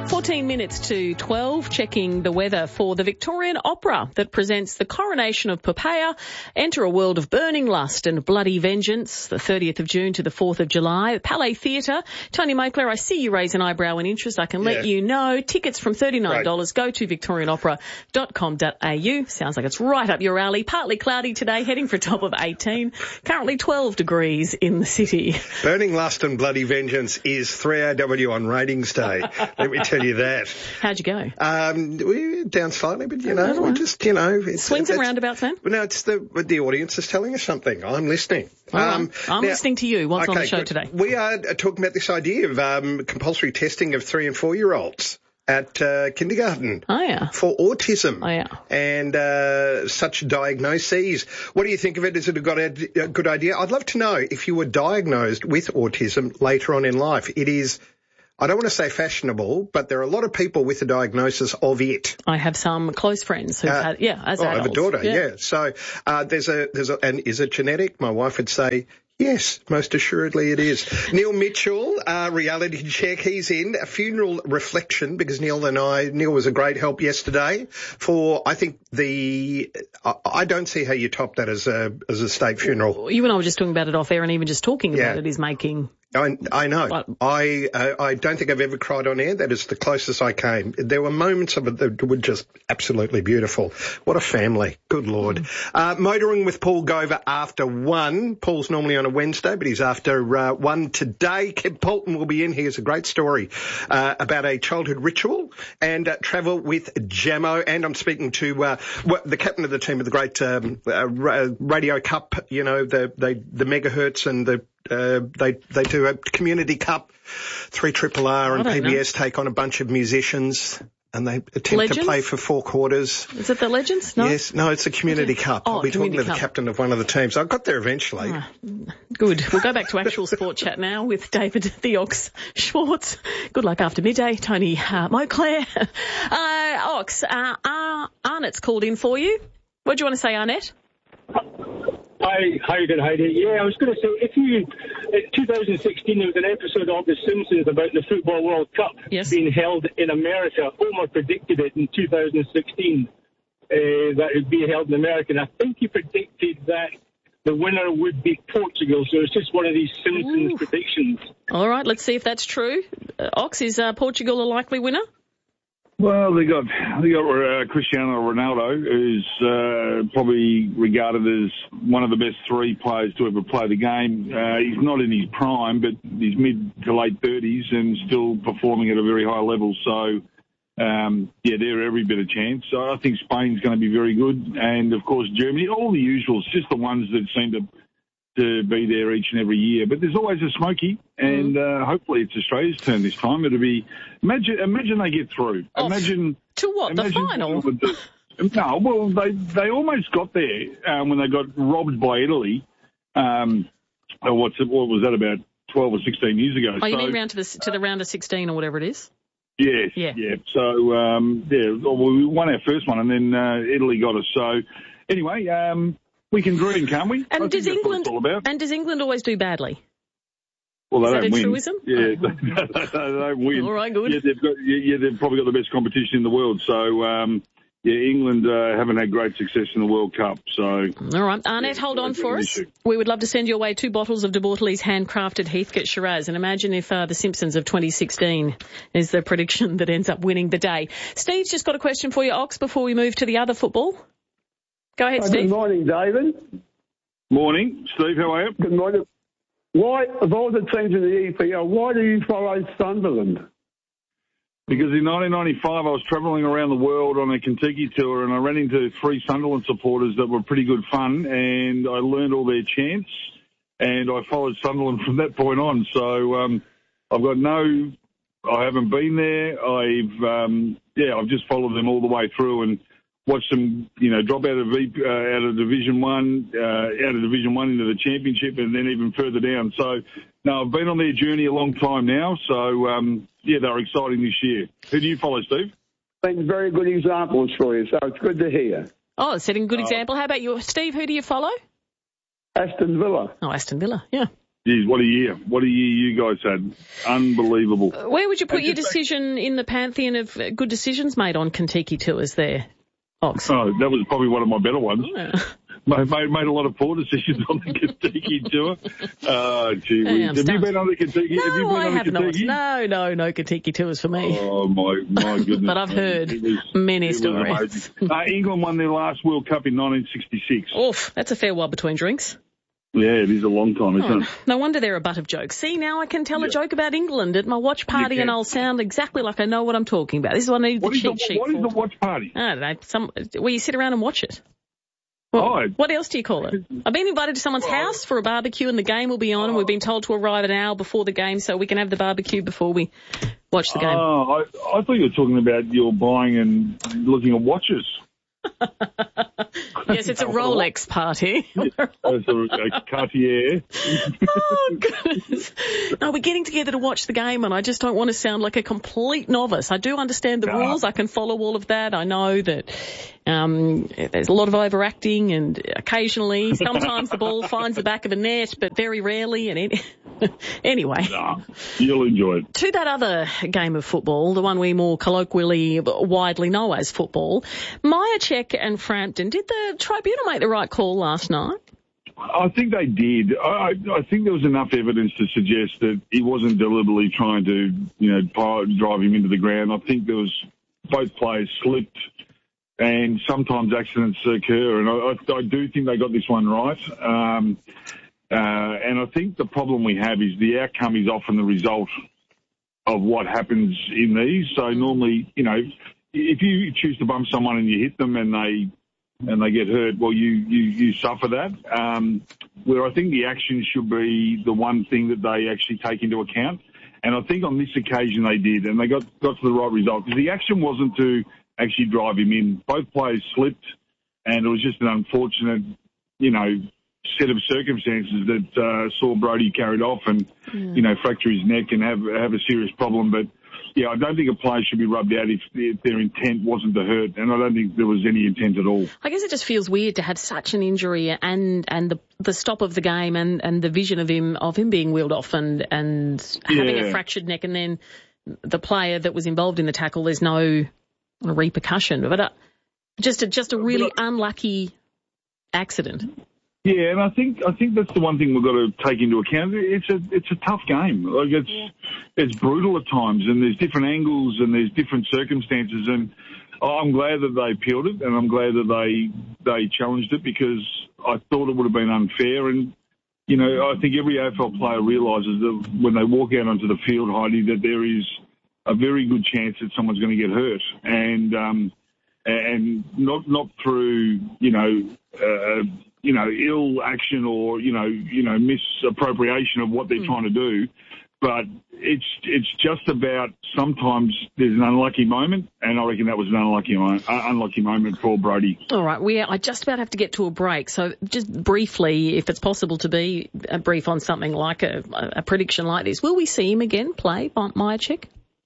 Speaker 5: fourteen minutes to twelve, checking the weather for the Victorian Opera that presents The Coronation of Poppaea. Enter a world of burning lust and bloody vengeance, the thirtieth of June to the fourth of July. Palais Theatre. Tony Moakler, I see you raise an eyebrow in interest. I can let
Speaker 8: Yeah.
Speaker 5: you know. Tickets from thirty-nine dollars. Go to victorian opera dot com dot a u. Sounds like it's right up your alley. Partly cloudy today, heading for a top of eighteen. Currently twelve degrees in the city.
Speaker 8: Burning lust and bloody vengeance is three A W on ratings day. Let me tell you that.
Speaker 5: How'd you go?
Speaker 8: Um, we're down slightly, but you know, we're just, you know. It's,
Speaker 5: Swings
Speaker 8: it's,
Speaker 5: and roundabouts, then?
Speaker 8: No, it's the, the audience is telling us something. I'm listening.
Speaker 5: All right.
Speaker 8: Um,
Speaker 5: I'm
Speaker 8: now-
Speaker 5: listening to you. What's on
Speaker 8: okay,
Speaker 5: the show
Speaker 8: good.
Speaker 5: today?
Speaker 8: We are uh, talking about this idea of um, compulsory testing of three and four-year-olds at uh, kindergarten
Speaker 5: oh, yeah.
Speaker 8: for autism
Speaker 5: oh, yeah.
Speaker 8: and uh, such diagnoses. What do you think of it? Is it a good, ad- a good idea? I'd love to know if you were diagnosed with autism later on in life. It is, I don't want to say fashionable, but there are a lot of people with a diagnosis of it.
Speaker 5: I have some close friends who've
Speaker 8: Uh,
Speaker 5: had, yeah, as
Speaker 8: oh, I
Speaker 5: adults.
Speaker 8: have a daughter, yeah. So uh, there's a, there's a, and is it genetic? My wife would say, yes, most assuredly it is. Neil Mitchell, uh, reality check, he's in. A funeral reflection, because Neil and I, Neil was a great help yesterday for, I think, the, I, I don't see how you top that as a, as a state funeral.
Speaker 5: You and I were just talking about it off air, and even just talking
Speaker 8: Yeah.
Speaker 5: about it is making...
Speaker 8: I, I know. I uh, I don't think I've ever cried on air. That is the closest I came. There were moments of it that were just absolutely beautiful. What a family. Good Lord. Mm. Uh, motoring with Paul Gover after one. Paul's normally on a Wednesday, but he's after uh, one today. Kev Polton will be in. He has a great story uh, about a childhood ritual and uh, travel with Jamo. And I'm speaking to uh, the captain of the team of the great um, uh, Radio Cup, you know, the, they, the megahertz and the Uh, they they do a community cup, three Triple R and P B S take on a bunch of musicians and they attempt
Speaker 5: Legends?
Speaker 8: to play for four quarters.
Speaker 5: Is it the Legends? No?
Speaker 8: Yes, no, it's a community cup.
Speaker 5: Oh,
Speaker 8: I'll be talking to
Speaker 5: community
Speaker 8: the
Speaker 5: cup.
Speaker 8: captain of one of the teams. I got there eventually.
Speaker 5: Ah, good. We'll go back to actual sport chat now with David the Ox Schwartz. Good luck after midday. Tony uh, Moakler. Uh, Ox, uh, uh, Arnett's called in for you. What do you want to say, Arnett?
Speaker 9: Hi, Hayden, Hayden. Yeah, I was going to say, if you, in two thousand sixteen, there was an episode of The Simpsons about the Football World Cup
Speaker 5: yes.
Speaker 9: being held in America. Homer predicted it in two thousand sixteen, uh, that it would be held in America. And I think he predicted that the winner would be Portugal. So it's just one of these Simpsons
Speaker 5: Ooh.
Speaker 9: predictions.
Speaker 5: All right, let's see if that's true. Uh, Ox, is uh, Portugal a likely winner?
Speaker 2: Well, they got they got uh, Cristiano Ronaldo, who's uh, probably regarded as one of the best three players to ever play the game. Uh, he's not in his prime, but he's mid to late thirties and still performing at a very high level. So, um, yeah, they're every bit of chance. So I think Spain's going to be very good, and of course Germany. All the usuals, just the ones that seem to to be there each and every year. But there's always a smoky, and uh, hopefully it's Australia's turn this time. It'll be imagine imagine they get through.
Speaker 5: Oh,
Speaker 2: imagine
Speaker 5: to what the final?
Speaker 2: The, no, well they they almost got there um, when they got robbed by Italy. Um, oh, what's it, what was that about twelve or sixteen years ago?
Speaker 5: Oh, you
Speaker 2: so,
Speaker 5: mean round to the to the round of sixteen or whatever it is?
Speaker 2: Yes,
Speaker 5: yeah,
Speaker 2: yeah. So um, yeah, well, we won our first one, and then uh, Italy got us. So anyway. Um, We can dream, can't we?
Speaker 5: And
Speaker 2: I
Speaker 5: does
Speaker 2: think that's what
Speaker 5: England
Speaker 2: it's all about.
Speaker 5: and does England always do badly?
Speaker 2: Well, they
Speaker 5: Is
Speaker 2: don't
Speaker 5: that a
Speaker 2: win.
Speaker 5: truism?
Speaker 2: Yeah, they, they don't win.
Speaker 5: All right, good.
Speaker 2: Yeah, they've got. Yeah, yeah, they've probably got the best competition in the world. So, um, yeah, England uh, haven't had great success in the World Cup. So,
Speaker 5: all right, Arnett,
Speaker 2: yeah,
Speaker 5: hold on for us.
Speaker 2: Issue.
Speaker 5: We would love to send your way two bottles of De Bortoli's handcrafted Heathcote Shiraz. And imagine if uh, the Simpsons of twenty sixteen is the prediction that ends up winning the day. Steve's just got a question for you, Ox, before we move to the other football. Go ahead,
Speaker 10: Oh,
Speaker 5: Steve.
Speaker 10: good morning, David.
Speaker 2: Morning, Steve. How are you?
Speaker 10: Good morning. Why, of all the teams in the E P L, why do you follow Sunderland?
Speaker 2: Because in nineteen ninety-five, I was travelling around the world on a Kentucky tour, and I ran into three Sunderland supporters that were pretty good fun, and I learned all their chants, and I followed Sunderland from that point on. So um, I've got no, I haven't been there. I've um, yeah, I've just followed them all the way through and watched them, you know, drop out of v, uh, out of Division One, uh, out of Division One into the Championship, and then even further down. So, no, I've been on their journey a long time now. So, um, yeah, they're exciting this year. Who do you follow, Steve?
Speaker 10: Been very good examples for you, so it's good to hear.
Speaker 5: Oh, setting a good example. How about you, Steve? Who do you follow?
Speaker 10: Aston Villa.
Speaker 5: Oh, Aston Villa, yeah.
Speaker 2: Geez, what a year. What a year you guys had. Unbelievable.
Speaker 5: Where would you put your decision in the pantheon of good decisions made on Kentucky Tours there, Ox?
Speaker 2: Oh, that was probably one of my better ones.
Speaker 5: Yeah.
Speaker 2: Made, made, made a lot of poor decisions on the Kentucky Tour. Oh, gee.
Speaker 5: Yeah,
Speaker 2: have you been on the Kentucky?
Speaker 5: No,
Speaker 2: have you been
Speaker 5: I
Speaker 2: on
Speaker 5: have
Speaker 2: the Kentucky?
Speaker 5: not. No, no, no Kentucky Tours for me.
Speaker 2: Oh, my, my goodness.
Speaker 5: But I've heard
Speaker 2: was,
Speaker 5: many stories.
Speaker 2: uh, England won their last World Cup in nineteen sixty-six.
Speaker 5: Oof, that's a fair while between drinks.
Speaker 2: Yeah, it is a long time, isn't
Speaker 5: Oh,
Speaker 2: it?
Speaker 5: no wonder they're a butt of jokes. See, now I can tell yeah. a joke about England at my watch party and I'll sound exactly like I know what I'm talking about. This is what I need
Speaker 2: what
Speaker 5: the cheat
Speaker 2: the,
Speaker 5: sheet
Speaker 2: What
Speaker 5: for.
Speaker 2: is the watch party?
Speaker 5: I don't know, some, where you sit around and watch it. Well,
Speaker 2: oh,
Speaker 5: what else do you call it? I've been invited to someone's oh. house for a barbecue and the game will be on oh. and we've been told to arrive an hour before the game so we can have the barbecue before we watch the game.
Speaker 2: Oh, I, I thought you were talking about your buying and looking at watches.
Speaker 5: Yes, it's a Rolex party.
Speaker 2: It's a, a Cartier.
Speaker 5: Oh, goodness. No, we're getting together to watch the game and I just don't want to sound like a complete novice. I do understand the no. rules. I can follow all of that. I know that um, there's a lot of overacting and occasionally, sometimes the ball finds the back of a net, but very rarely. And any- Anyway.
Speaker 2: No, you'll enjoy it.
Speaker 5: To that other game of football, the one we more colloquially, widely know as football, Myercheck and Frampton, did the tribunal make the right call last night?
Speaker 2: I think they did. I, I think there was enough evidence to suggest that he wasn't deliberately trying to, you know, drive him into the ground. I think there was both players slipped, and sometimes accidents occur, and I, I do think they got this one right. Um, uh, and I think the problem we have is the outcome is often the result of what happens in these. So normally, you know, if you choose to bump someone and you hit them and they and they get hurt, well, you, you, you suffer that. Um, where I think the action should be the one thing that they actually take into account. And I think on this occasion they did, and they got, got to the right result. Because the action wasn't to actually drive him in. Both players slipped, and it was just an unfortunate, you know, set of circumstances that uh, saw Brodie carried off and, mm. you know, fracture his neck and have have a serious problem. But, yeah, I don't think a player should be rubbed out if, if their intent wasn't to hurt, and I don't think there was any intent at all.
Speaker 5: I guess it just feels weird to have such an injury and and the the stop of the game and, and the vision of him of him being wheeled off and and having yeah. a fractured neck, and then the player that was involved in the tackle, there's no repercussion. But uh, just a, just a really I, unlucky accident.
Speaker 2: Yeah, and I think I think that's the one thing we've got to take into account. It's a it's a tough game. Like it's yeah. it's brutal at times, and there's different angles and there's different circumstances. And I'm glad that they appealed it, and I'm glad that they they challenged it, because I thought it would have been unfair. And you know, I think every A F L player realises that when they walk out onto the field, Heidi, that there is a very good chance that someone's going to get hurt, and um, and not not through you know. Uh, you know, ill action or, you know, you know, misappropriation of what they're mm. trying to do. But it's it's just about sometimes there's an unlucky moment, and I reckon that was an unlucky moment, uh, unlucky moment for Brodie.
Speaker 5: All right, we I just about have to get to a break. So just briefly, if it's possible to be a brief on something like a, a prediction like this, will we see him again play, Myercheck?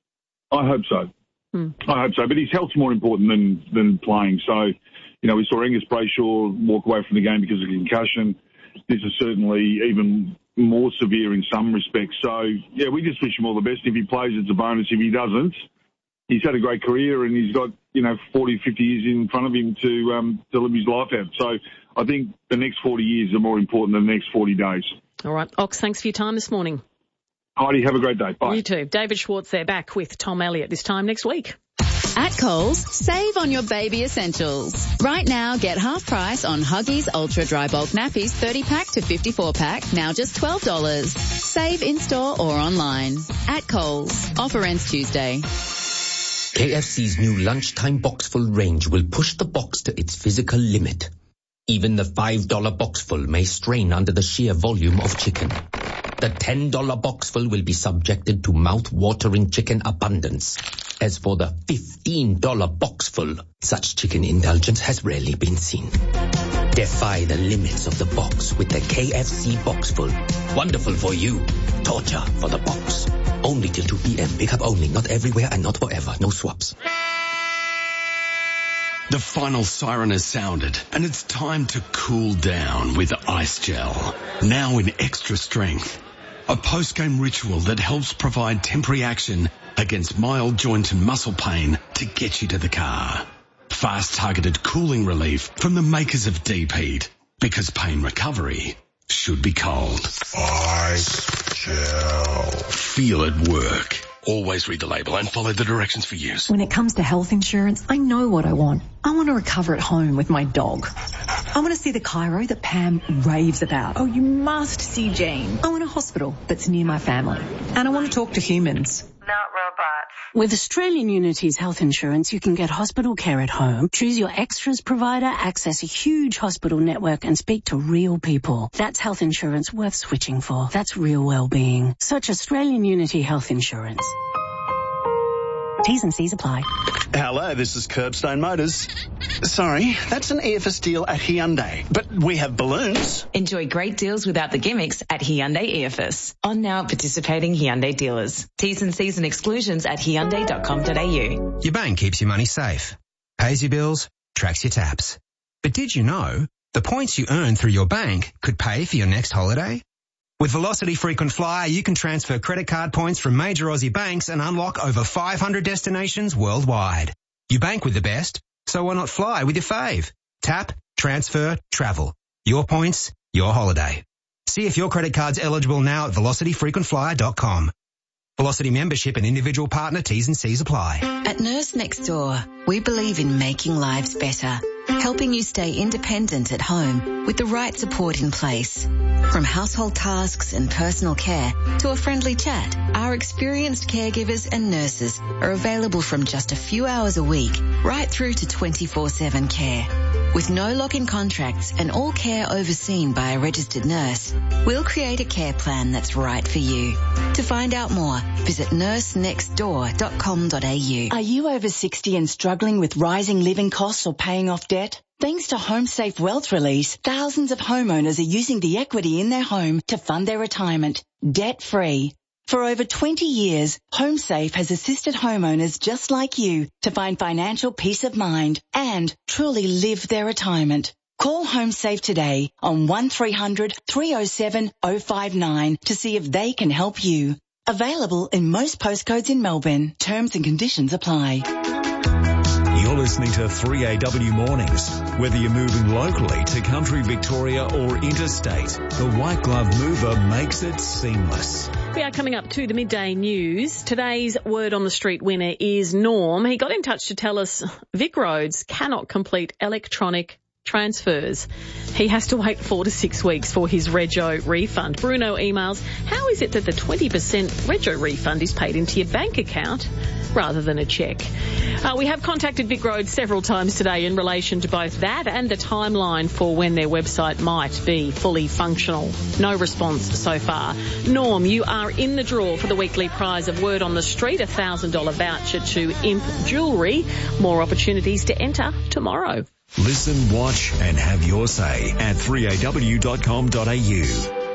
Speaker 2: I hope so.
Speaker 5: Hmm.
Speaker 2: I hope so. But his health's more important than, than playing. So, you know, we saw Angus Brayshaw walk away from the game because of concussion. This is certainly even more severe in some respects. So, yeah, we just wish him all the best. If he plays, it's a bonus. If he doesn't, he's had a great career and he's got, you know, forty, fifty years in front of him to, um, to live his life out. So I think the next forty years are more important than the next forty days.
Speaker 5: All right. Ox, thanks for your time this morning.
Speaker 2: Heidi, have a great day. Bye.
Speaker 5: You too. David Schwartz there, back with Tom Elliott this time next week.
Speaker 11: At Coles, save on your baby essentials. Right now, get half price on Huggies Ultra Dry Bulk Nappies thirty pack to fifty-four pack, now just twelve dollars. Save in-store or online. At Coles. Offer ends Tuesday.
Speaker 12: K F C's new lunchtime boxful range will push the box to its physical limit. Even the five dollar boxful may strain under the sheer volume of chicken. The ten dollar boxful will be subjected to mouth-watering chicken abundance. As for the fifteen dollar boxful, such chicken indulgence has rarely been seen. Defy the limits of the box with the K F C Boxful. Wonderful for you. Torture for the box. Only till two p.m. Pick up only. Not everywhere and not forever. No swaps.
Speaker 13: The final siren has sounded, and it's time to cool down with Ice Gel. Now in extra strength. a post-game ritual that helps provide temporary action against mild joint and muscle pain to get you to the car. Fast targeted cooling relief from the makers of Deep Heat, because pain recovery should be cold.
Speaker 14: Ice Gel.
Speaker 13: Feel it work. Always read the label and follow the directions for use.
Speaker 15: When it comes to health insurance, I know what I want. I want to recover at home with my dog. I want to see the chiro that Pam raves about.
Speaker 16: Oh, you must see Jane.
Speaker 15: I want a hospital that's near my family. And I want to talk to humans.
Speaker 17: Not robots.
Speaker 18: With Australian Unity's health insurance, you can get hospital care at home, choose your extras provider, access a huge hospital network and speak to real people. That's health insurance worth switching for. That's real well-being. Search Australian Unity Health Insurance. T's and C's apply.
Speaker 20: Hello, this is Curbstone Motors. Sorry, that's an E F S deal at Hyundai, but we have balloons.
Speaker 27: Enjoy great deals without the gimmicks at Hyundai E F S. On now at participating Hyundai dealers. T's and C's and exclusions at hyundai dot com dot a u.
Speaker 28: Your bank keeps your money safe, pays your bills, tracks your taps. But did you know the points you earn through your bank could pay for your next holiday? With Velocity Frequent Flyer, you can transfer credit card points from major Aussie banks and unlock over five hundred destinations worldwide. You bank with the best, so why not fly with your fave? Tap, transfer, travel. Your points, your holiday. See if your credit card's eligible now at velocity frequent flyer dot com. Velocity membership and individual partner T's and C's apply.
Speaker 29: At Nurse Next Door, we believe in making lives better, helping you stay independent at home with the right support in place. From household tasks and personal care to a friendly chat, our experienced caregivers and nurses are available from just a few hours a week right through to twenty-four seven care. With no lock-in contracts and all care overseen by a registered nurse, we'll create a care plan that's right for you. To find out more, visit nurse next door dot com dot a u.
Speaker 30: Are you over sixty and struggling with rising living costs or paying off debt? Thanks to HomeSafe Wealth Release, thousands of homeowners are using the equity in their home to fund their retirement, debt-free. For over twenty years, HomeSafe has assisted homeowners just like you to find financial peace of mind and truly live their retirement. Call HomeSafe today on one three hundred three oh seven oh five nine to see if they can help you. Available in most postcodes in Melbourne. Terms and conditions apply.
Speaker 4: You're listening to three A W Mornings. Whether you're moving locally to country Victoria or interstate, the White Glove Mover makes it seamless.
Speaker 5: We are coming up to the midday news. Today's Word on the Street winner is Norm. He got in touch to tell us Vic Roads cannot complete electronic transfers. He has to wait four to six weeks for his Rego refund. Bruno emails, how is it that the twenty percent Rego refund is paid into your bank account rather than a cheque? Uh, we have contacted Vic Roads several times today in relation to both that and the timeline for when their website might be fully functional. No response so far. Norm, you are in the draw for the weekly prize of Word on the Street, a one thousand dollars voucher to Imp Jewellery. More opportunities to enter tomorrow.
Speaker 4: Listen, watch and have your say at three a w dot com dot a u.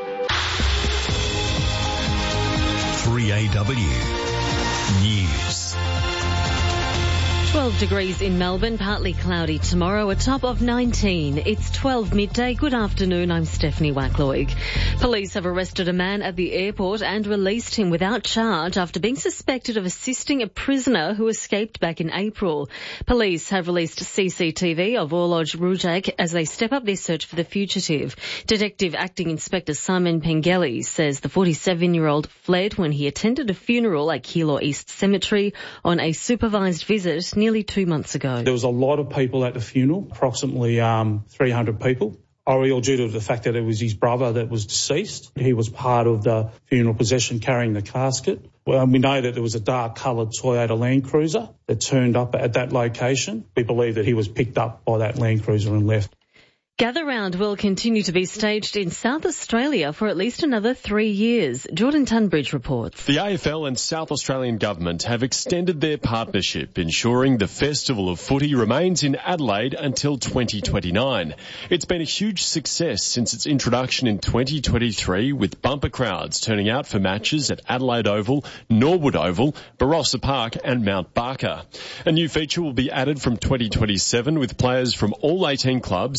Speaker 4: three A W News.
Speaker 31: twelve degrees in Melbourne, partly cloudy tomorrow, a top of nineteen. It's twelve midday. Good afternoon, I'm Stephanie Wackloig. Police have arrested a man at the airport and released him without charge after being suspected of assisting a prisoner who escaped back in April. Police have released C C T V of Orloj Rujak as they step up their search for the fugitive. Detective Acting Inspector Simon Pengelly says the forty-seven-year-old fled when he attended a funeral at Keilor East Cemetery on a supervised visit nearly two months ago.
Speaker 32: There was a lot of people at the funeral, approximately um, three hundred people. Oriel, due to the fact that it was his brother that was deceased, he was part of the funeral procession carrying the casket. Well, we know that there was a dark-coloured Toyota Land Cruiser that turned up at that location. We believe that he was picked up by that Land Cruiser and left.
Speaker 31: Gather Round will continue to be staged in South Australia for at least another three years. Jordan Tunbridge reports.
Speaker 33: The A F L and South Australian Government have extended their partnership, ensuring the Festival of Footy remains in Adelaide until twenty twenty-nine. It's been a huge success since its introduction in twenty twenty-three, with bumper crowds turning out for matches at Adelaide Oval, Norwood Oval, Barossa Park and Mount Barker. A new feature will be added from twenty twenty-seven, with players from all eighteen clubs to take part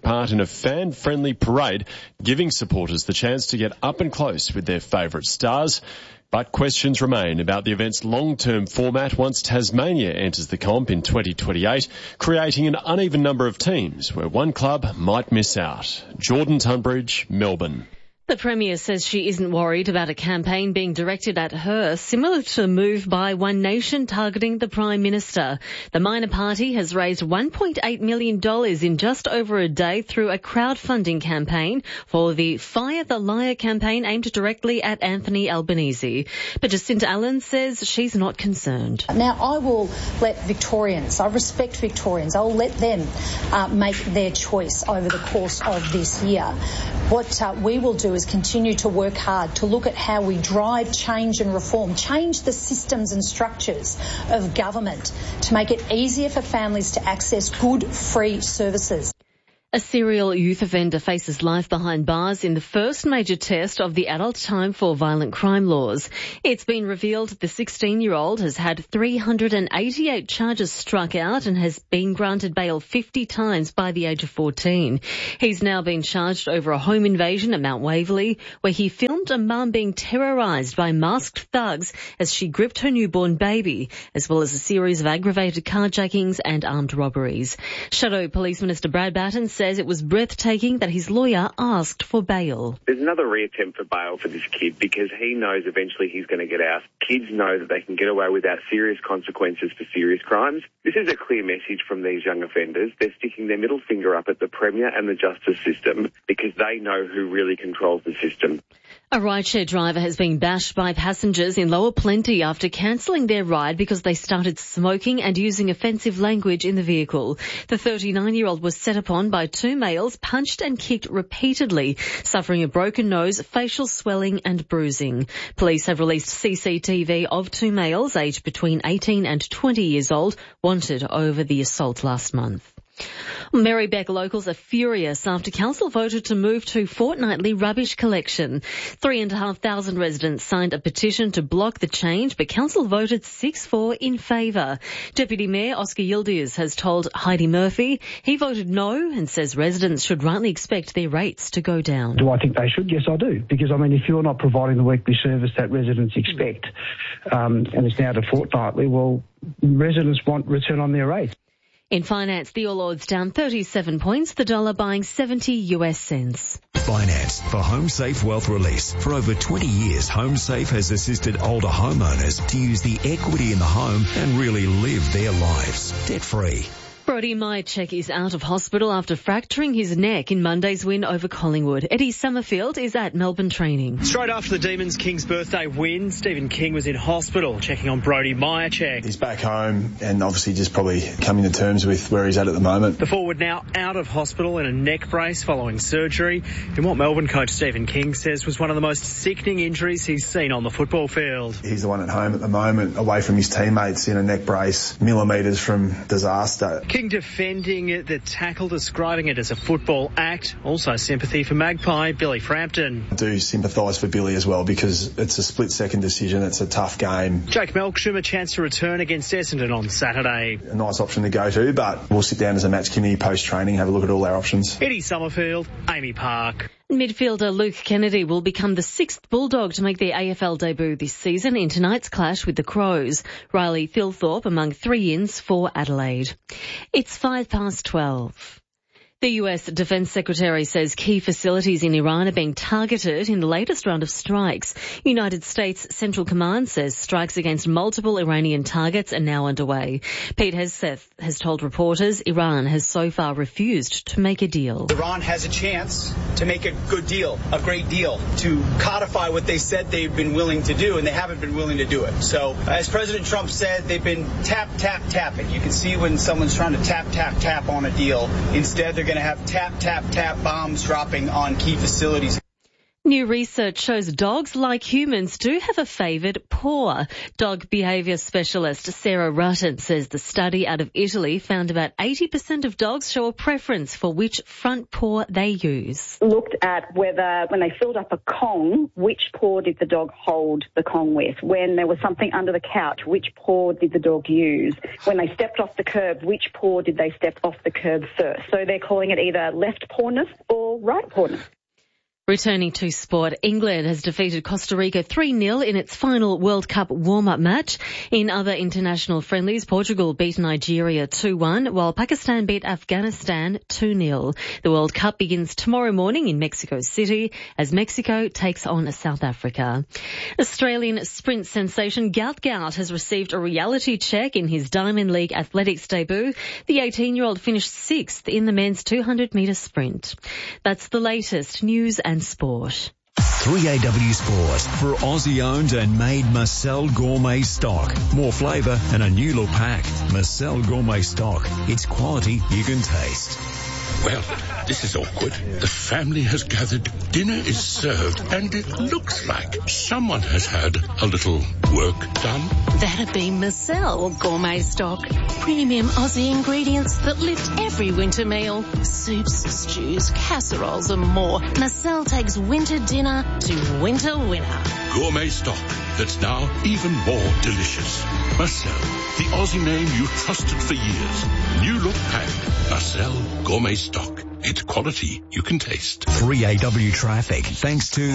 Speaker 33: part in a fan-friendly parade, giving supporters the chance to get up and close with their favourite stars. But questions remain about the event's long-term format once Tasmania enters the comp in twenty twenty-eight, creating an uneven number of teams where one club might miss out. Jordan Tunbridge, Melbourne.
Speaker 31: The Premier says she isn't worried about a campaign being directed at her, similar to the move by One Nation targeting the Prime Minister. The minor party has raised one point eight million dollars in just over a day through a crowdfunding campaign for the Fire the Liar campaign aimed directly at Anthony Albanese. But Jacinta Allen says she's not concerned.
Speaker 1: Now, I will let Victorians, I respect Victorians, I'll let them uh, make their choice over the course of this year. What uh, we will do is continue to work hard to look at how we drive change and reform, change the systems and structures of government to make it easier for families to access good, free services.
Speaker 31: A serial youth offender faces life behind bars in the first major test of the adult time for violent crime laws. It's been revealed the sixteen-year-old has had three hundred eighty-eight charges struck out and has been granted bail fifty times by the age of fourteen. He's now been charged over a home invasion at Mount Waverley, where he filmed a mum being terrorised by masked thugs as she gripped her newborn baby, as well as a series of aggravated carjackings and armed robberies. Shadow Police Minister Brad Batten says it was breathtaking that his lawyer asked for bail.
Speaker 3: There's another reattempt for bail for this kid because he knows eventually he's going to get out. Kids know that they can get away without serious consequences for serious crimes. This is a clear message from these young offenders. They're sticking their middle finger up at the Premier and the justice system because they know who really controls the system.
Speaker 31: A rideshare driver has been bashed by passengers in Lower Plenty after cancelling their ride because they started smoking and using offensive language in the vehicle. The thirty-nine-year-old was set upon by two males, punched and kicked repeatedly, suffering a broken nose, facial swelling and bruising. Police have released C C T V of two males aged between eighteen and twenty years old, wanted over the assault last month. Marybeck locals are furious after council voted to move to fortnightly rubbish collection. Three and a half thousand residents signed a petition to block the change, but council voted six four in favour. Deputy Mayor Oscar Yildiz has told Heidi Murphy he voted no and says residents should rightly expect their rates to go down.
Speaker 10: Do I think they should? Yes, I do. Because, I mean, if you're not providing the weekly service that residents expect, um, and it's now to fortnightly, well, residents want return on their rates.
Speaker 31: In finance, the All Ords down thirty-seven points, the dollar buying seventy US cents.
Speaker 4: Finance for HomeSafe Wealth Release. For over twenty years, HomeSafe has assisted older homeowners to use the equity in the home and really live their lives debt-free.
Speaker 31: Brody Myercheck is out of hospital after fracturing his neck in Monday's win over Collingwood. Eddie Summerfield is at Melbourne training.
Speaker 6: Straight after the Demons King's birthday win, Stephen King was in hospital checking on Brody Myercheck.
Speaker 7: He's back home and obviously just probably coming to terms with where he's at at the moment.
Speaker 6: The forward now out of hospital in a neck brace following surgery in what Melbourne coach Stephen King says was one of the most sickening injuries he's seen on the football field.
Speaker 7: He's the one at home at the moment, away from his teammates in a neck brace, millimetres from disaster.
Speaker 6: King defending the tackle, describing it as a football act. Also sympathy for Magpie Billy Frampton.
Speaker 7: I do sympathise for Billy as well because it's a split-second decision. It's a tough game.
Speaker 6: Jake Melksham, a chance to return against Essendon on Saturday.
Speaker 7: A nice option to go to, but we'll sit down as a match committee post-training, have a look at all our options.
Speaker 6: Eddie Summerfield, Amy Park.
Speaker 31: Midfielder Luke Kennedy will become the sixth Bulldog to make their A F L debut this season in tonight's clash with the Crows. Riley Thilthorpe among three ins for Adelaide. It's five past twelve. The U S Defense Secretary says key facilities in Iran are being targeted in the latest round of strikes. United States Central Command says strikes against multiple Iranian targets are now underway. Pete Hegseth has told reporters Iran has so far refused to make a deal.
Speaker 8: Iran has a chance to make a good deal, a great deal, to codify what they said they've been willing to do, and they haven't been willing to do it. So, as President Trump said, they've been tap, tap, tapping. You can see when someone's trying to tap, tap, tap on a deal. Instead, they're going to have tap, tap, tap bombs dropping on key facilities.
Speaker 31: New research shows dogs, like humans, do have a favoured paw. Dog behaviour specialist Sarah Rutten says the study out of Italy found about eighty percent of dogs show a preference for which front paw they use.
Speaker 2: Looked at whether, when they filled up a Kong, which paw did the dog hold the Kong with? When there was something under the couch, which paw did the dog use? When they stepped off the curb, which paw did they step off the curb first? So they're calling it either left pawness or right pawness.
Speaker 31: Returning to sport, England has defeated Costa Rica three nil in its final World Cup warm-up match. In other international friendlies, Portugal beat Nigeria two one, while Pakistan beat Afghanistan two nil. The World Cup begins tomorrow morning in Mexico City as Mexico takes on South Africa. Australian sprint sensation Gout Gout has received a reality check in his Diamond League athletics debut. The eighteen-year-old finished sixth in the men's two hundred metre sprint. That's the latest news and sport.
Speaker 4: three A W Sport for Aussie-owned and made Marcel Gourmet stock. More flavour and a new look pack. Marcel Gourmet stock. It's quality you can taste.
Speaker 9: Well, this is awkward. The family has gathered, dinner is served, and it looks like someone has had a little work done.
Speaker 11: That'd be Marcel Gourmet stock. Premium Aussie ingredients that lift every winter meal. Soups, stews, casseroles and more. Marcel takes winter dinner to winter winner.
Speaker 9: Gourmet stock that's now even more delicious. Marcel, the Aussie name you trusted for years. New look pack. Marcel Gourmet stock. It's quality you can taste.
Speaker 4: three A W traffic, thanks to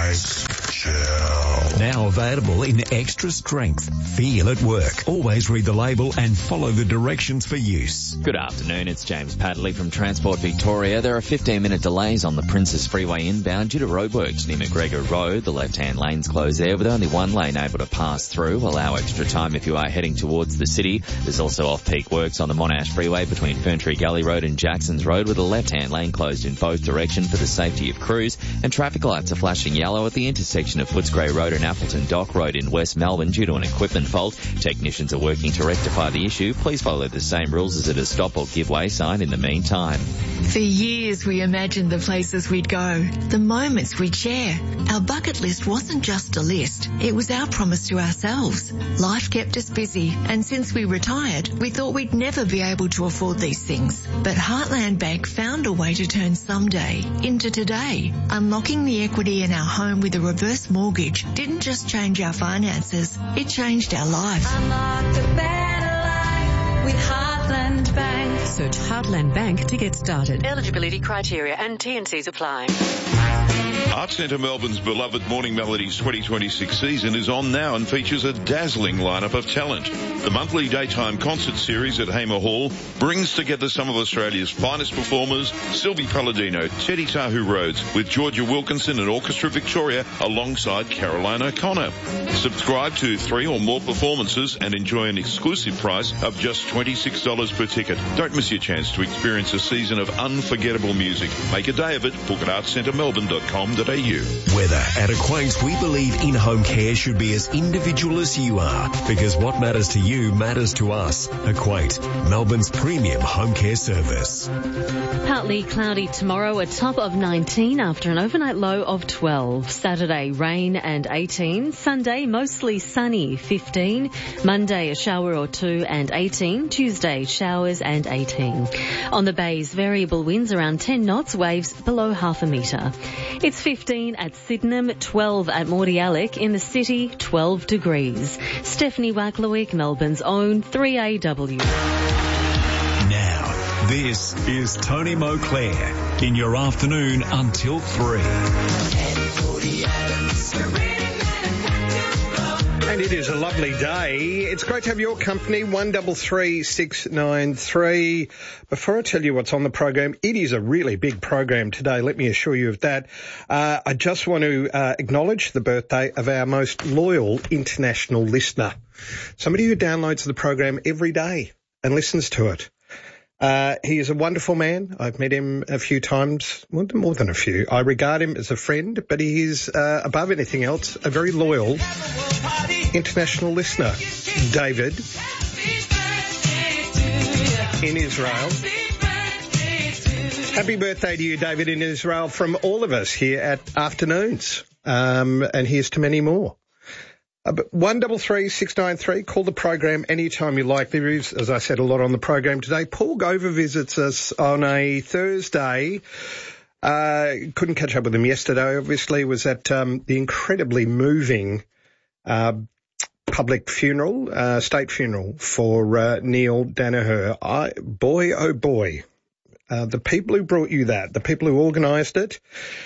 Speaker 4: Ice Chill. Now available in extra strength. Feel at work. Always read the label and follow the directions for use.
Speaker 12: Good afternoon, it's James Padley from Transport Victoria. There are fifteen minute delays on the Princess Freeway inbound due to roadworks near McGregor Road. The left-hand lane's closed there with only one lane able to pass through. Allow extra time if you are heading towards the city. There's also off-peak works on the Monash Freeway between Ferntree Gully Road and Jackson's Road with a left-hand lane closed in both directions for the safety of crews, and traffic lights are flashing yellow at the intersection of Footscray Road and Appleton Dock Road in West Melbourne due to an equipment fault. Technicians are working to rectify the issue. Please follow the same rules as at a stop or give way sign in the meantime.
Speaker 14: For years we imagined the places we'd go, the moments we'd share. Our bucket list wasn't just a list, it was our promise to ourselves. Life kept us busy, and since we retired, we thought we'd never be able to afford these things. But Heartland Bank found a way to turn someday into today. Unlocking the equity in our home with a reverse mortgage didn't just change our finances, it changed our lives.
Speaker 31: Unlock the better life with Heartland Bank.
Speaker 15: Search Heartland Bank to get started.
Speaker 31: Eligibility criteria and T and Cs apply.
Speaker 17: Arts Centre Melbourne's beloved Morning Melodies twenty twenty-six season is on now and features a dazzling lineup of talent. The monthly daytime concert series at Hamer Hall brings together some of Australia's finest performers, Sylvie Palladino, Teddy Tahu Rhodes, with Georgia Wilkinson and Orchestra Victoria alongside Caroline O'Connor. Subscribe to three or more performances and enjoy an exclusive price of just twenty-six dollars per ticket. Don't miss your chance to experience a season of unforgettable music. Make a day of it. Book at arts centre melbourne dot com dot a u.
Speaker 4: Weather. At Acquaints, we believe in-home care should be as individual as you are, because what matters to you matters to us. Acquaint, Melbourne's premium home care service.
Speaker 31: Partly cloudy tomorrow, a top of nineteen after an overnight low of twelve. Saturday, rain and eighteen. Sunday, mostly sunny, fifteen. Monday, a shower or two and eighteen. Tuesday, showers and eighteen. On the bays, variable winds around ten knots, waves below half a metre. It's fifteen at Sydenham, twelve at Mordialloc. In the city, twelve degrees. Stephanie Wacklowick, Melbourne's own three A W.
Speaker 4: Now, this is Tony Moclair in your afternoon until three.
Speaker 19: And it is a lovely day. It's great to have your company, one three three six nine three. Before I tell you what's on the program, it is a really big program today, let me assure you of that. Uh, I just want to uh, acknowledge the birthday of our most loyal international listener, somebody who downloads the program every day and listens to it. Uh, he is a wonderful man. I've met him a few times, well, more than a few. I regard him as a friend, but he is, uh, above anything else, a very loyal international listener. David in Israel. Happy birthday to you, David, in Israel, from all of us here at Afternoons. Um, and here's to many more. Uh, one double three six nine three. Call the program anytime you like. There is, as I said, a lot on the program today. Paul Gover visits us on a Thursday. Uh, couldn't catch up with him yesterday. Obviously, was at um, the incredibly moving uh, public funeral, uh, state funeral for uh, Neil Daniher. I, boy, oh boy, uh, the people who brought you that, the people who organised it.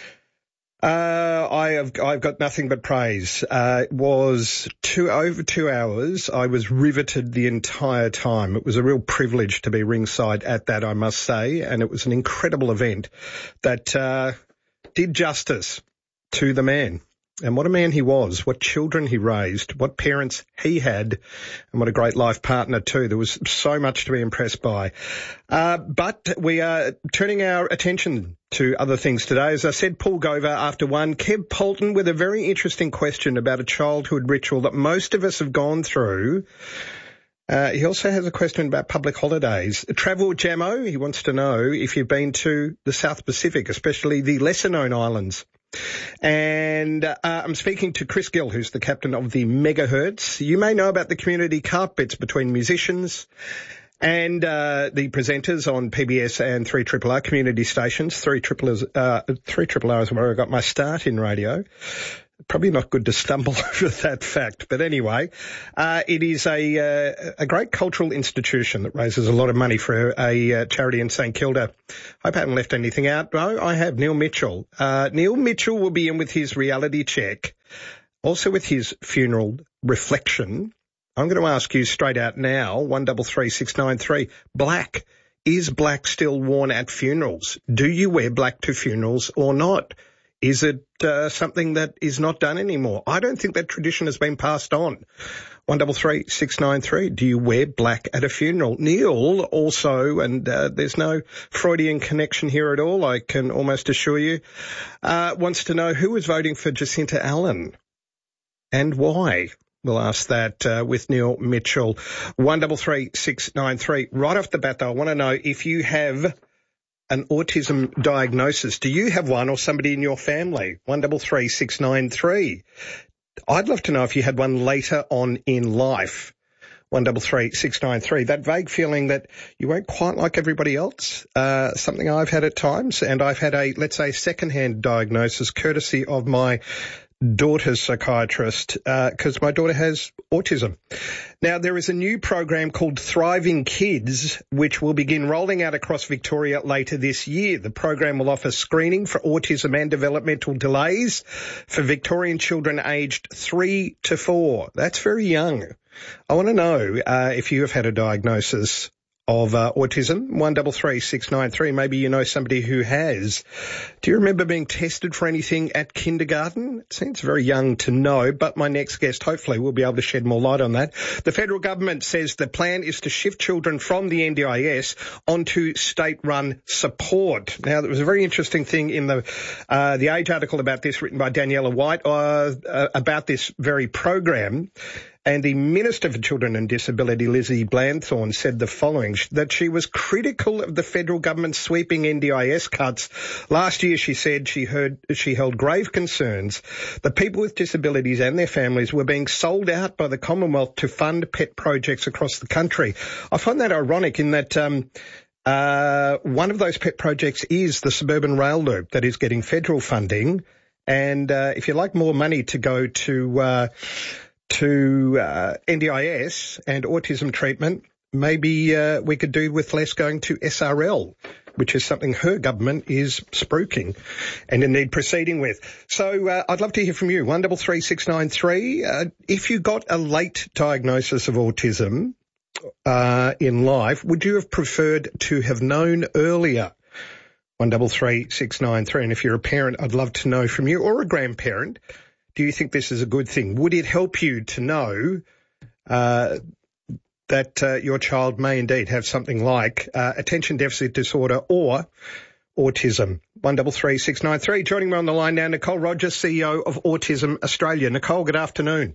Speaker 19: Uh, I have, I've got nothing but praise. Uh, it was two, over two hours. I was riveted the entire time. It was a real privilege to be ringside at that, I must say. And it was an incredible event that, uh, did justice to the man. And what a man he was, what children he raised, what parents he had, and what a great life partner too. There was so much to be impressed by. Uh, but we are turning our attention to other things today. As I said, Paul Gover after one, Kev Polton with a very interesting question about a childhood ritual that most of us have gone through. Uh, he also has a question about public holidays. Travel Jamo, he wants to know if you've been to the South Pacific, especially the lesser-known islands. And uh, I'm speaking to Chris Gill, who's the captain of the Megahertz. You may know about the community carpets between musicians and uh, the presenters on P B S and three R R R community stations. three R R R, uh, three R R R is where I got my start in radio. Probably not good to stumble over that fact, but anyway, uh, it is a uh, a great cultural institution that raises a lot of money for a uh, charity in St Kilda. Hope I haven't left anything out. No, I have. Neil Mitchell. Uh, Neil Mitchell will be in with his reality check, also with his funeral reflection. I'm going to ask you straight out now, one double three six nine three, black. Is black still worn at funerals? Do you wear black to funerals or not? Is it uh, something that is not done anymore? I don't think that tradition has been passed on. one double three six nine three. Do you wear black at a funeral? Neil also, and uh, there's no Freudian connection here at all, I can almost assure you, uh, wants to know who is voting for Jacinta Allen and why. We'll ask that uh, with Neil Mitchell. one double three six nine three. Right off the bat, though, I want to know if you have an autism diagnosis. Do you have one or somebody in your family? one double three six nine three. I'd love to know if you had one later on in life. one double three six nine three. That vague feeling that you weren't quite like everybody else, uh, something I've had at times, and I've had a, let's say, second-hand diagnosis courtesy of my daughter's psychiatrist, because uh, my daughter has autism. Now, there is a new program called Thriving Kids, which will begin rolling out across Victoria later this year. The program will offer screening for autism and developmental delays for Victorian children aged three to four. That's very young. I want to know uh, if you have had a diagnosis of uh, autism. one double three six nine three. Maybe you know somebody who has. Do you remember being tested for anything at kindergarten? It seems very young to know, but my next guest hopefully will be able to shed more light on that. The federal government says the plan is to shift children from the N D I S onto state-run support. Now, there was a very interesting thing in the uh, the Age article about this, written by Daniela White, uh, uh, about this very program. And the Minister for Children and Disability, Lizzie Blandthorne, said the following, that she was critical of the federal government's sweeping N D I S cuts. Last year, she said she heard she held grave concerns that people with disabilities and their families were being sold out by the Commonwealth to fund pet projects across the country. I find that ironic in that um uh one of those pet projects is the suburban rail loop that is getting federal funding. And uh if you'd like more money to go to uh to uh, N D I S and autism treatment, maybe uh, we could do with less going to S R L, which is something her government is spruiking and indeed proceeding with. So uh, I'd love to hear from you, one double three six nine three. Uh, if you got a late diagnosis of autism uh, in life, would you have preferred to have known earlier? one double three six nine three. And if you're a parent, I'd love to know from you, or a grandparent. Do you think this is a good thing? Would it help you to know uh, that uh, your child may indeed have something like uh, attention deficit disorder or autism? one double three six nine three. Joining me on the line now, Nicole Rogers, C E O of Autism Australia. Nicole, good afternoon.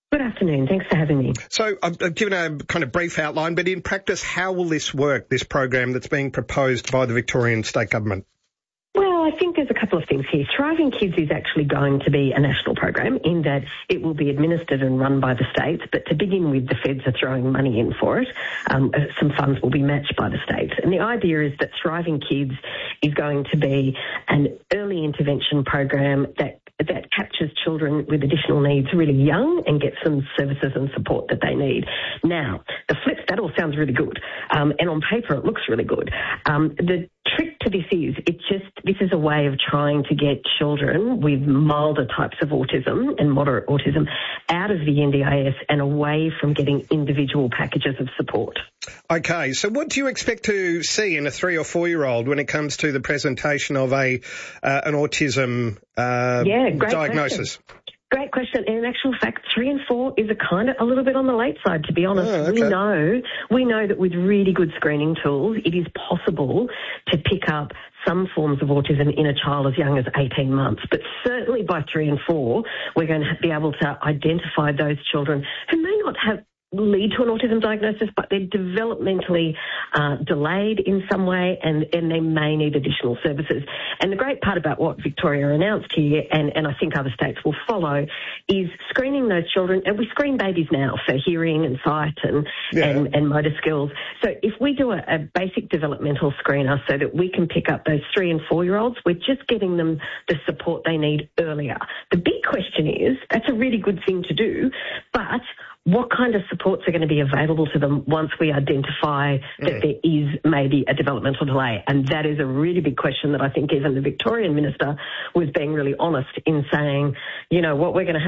Speaker 13: Good afternoon. Thanks for having me.
Speaker 19: So I've, I've given a kind of brief outline, but in practice, how will this work, this program that's being proposed by the Victorian State Government?
Speaker 13: Well, I think there's a couple of things here. Thriving Kids is actually going to be a national program in that it will be administered and run by the states, but to begin with, the feds are throwing money in for it. Um, some funds will be matched by the states. And the idea is that Thriving Kids is going to be an early intervention program that that captures children with additional needs really young and gets them services and support that they need. Now, the flip, that all sounds really good. Um, and on paper, it looks really good. Um, the trick to this is, it's just, this is a way of trying to get children with milder types of autism and moderate autism out of the N D I S and away from getting individual packages of support.
Speaker 19: Okay, so what do you expect to see in a three or four-year-old when it comes to the presentation of a uh, an autism uh,
Speaker 13: yeah, great
Speaker 19: diagnosis?
Speaker 13: Question. Great question. And in actual fact, three and four is a kind of a little bit on the late side, to be honest.
Speaker 19: Oh, okay.
Speaker 13: We know, we know that with really good screening tools, it is possible to pick up some forms of autism in a child as young as eighteen months. But certainly by three and four, we're going to be able to identify those children who may not have lead to an autism diagnosis, but they're developmentally uh, delayed in some way and, and they may need additional services. And the great part about what Victoria announced here, and, and I think other states will follow, is screening those children. And we screen babies now for hearing and sight and, yeah. and, and motor skills. So if we do a, a basic developmental screener so that we can pick up those three and four-year-olds, we're just getting them the support they need earlier. The big question is, that's a really good thing to do, but what kind of supports are going to be available to them once we identify that mm. there is maybe a developmental delay? And that is a really big question that I think even the Victorian Minister was being really honest in saying, you know, what we're going to have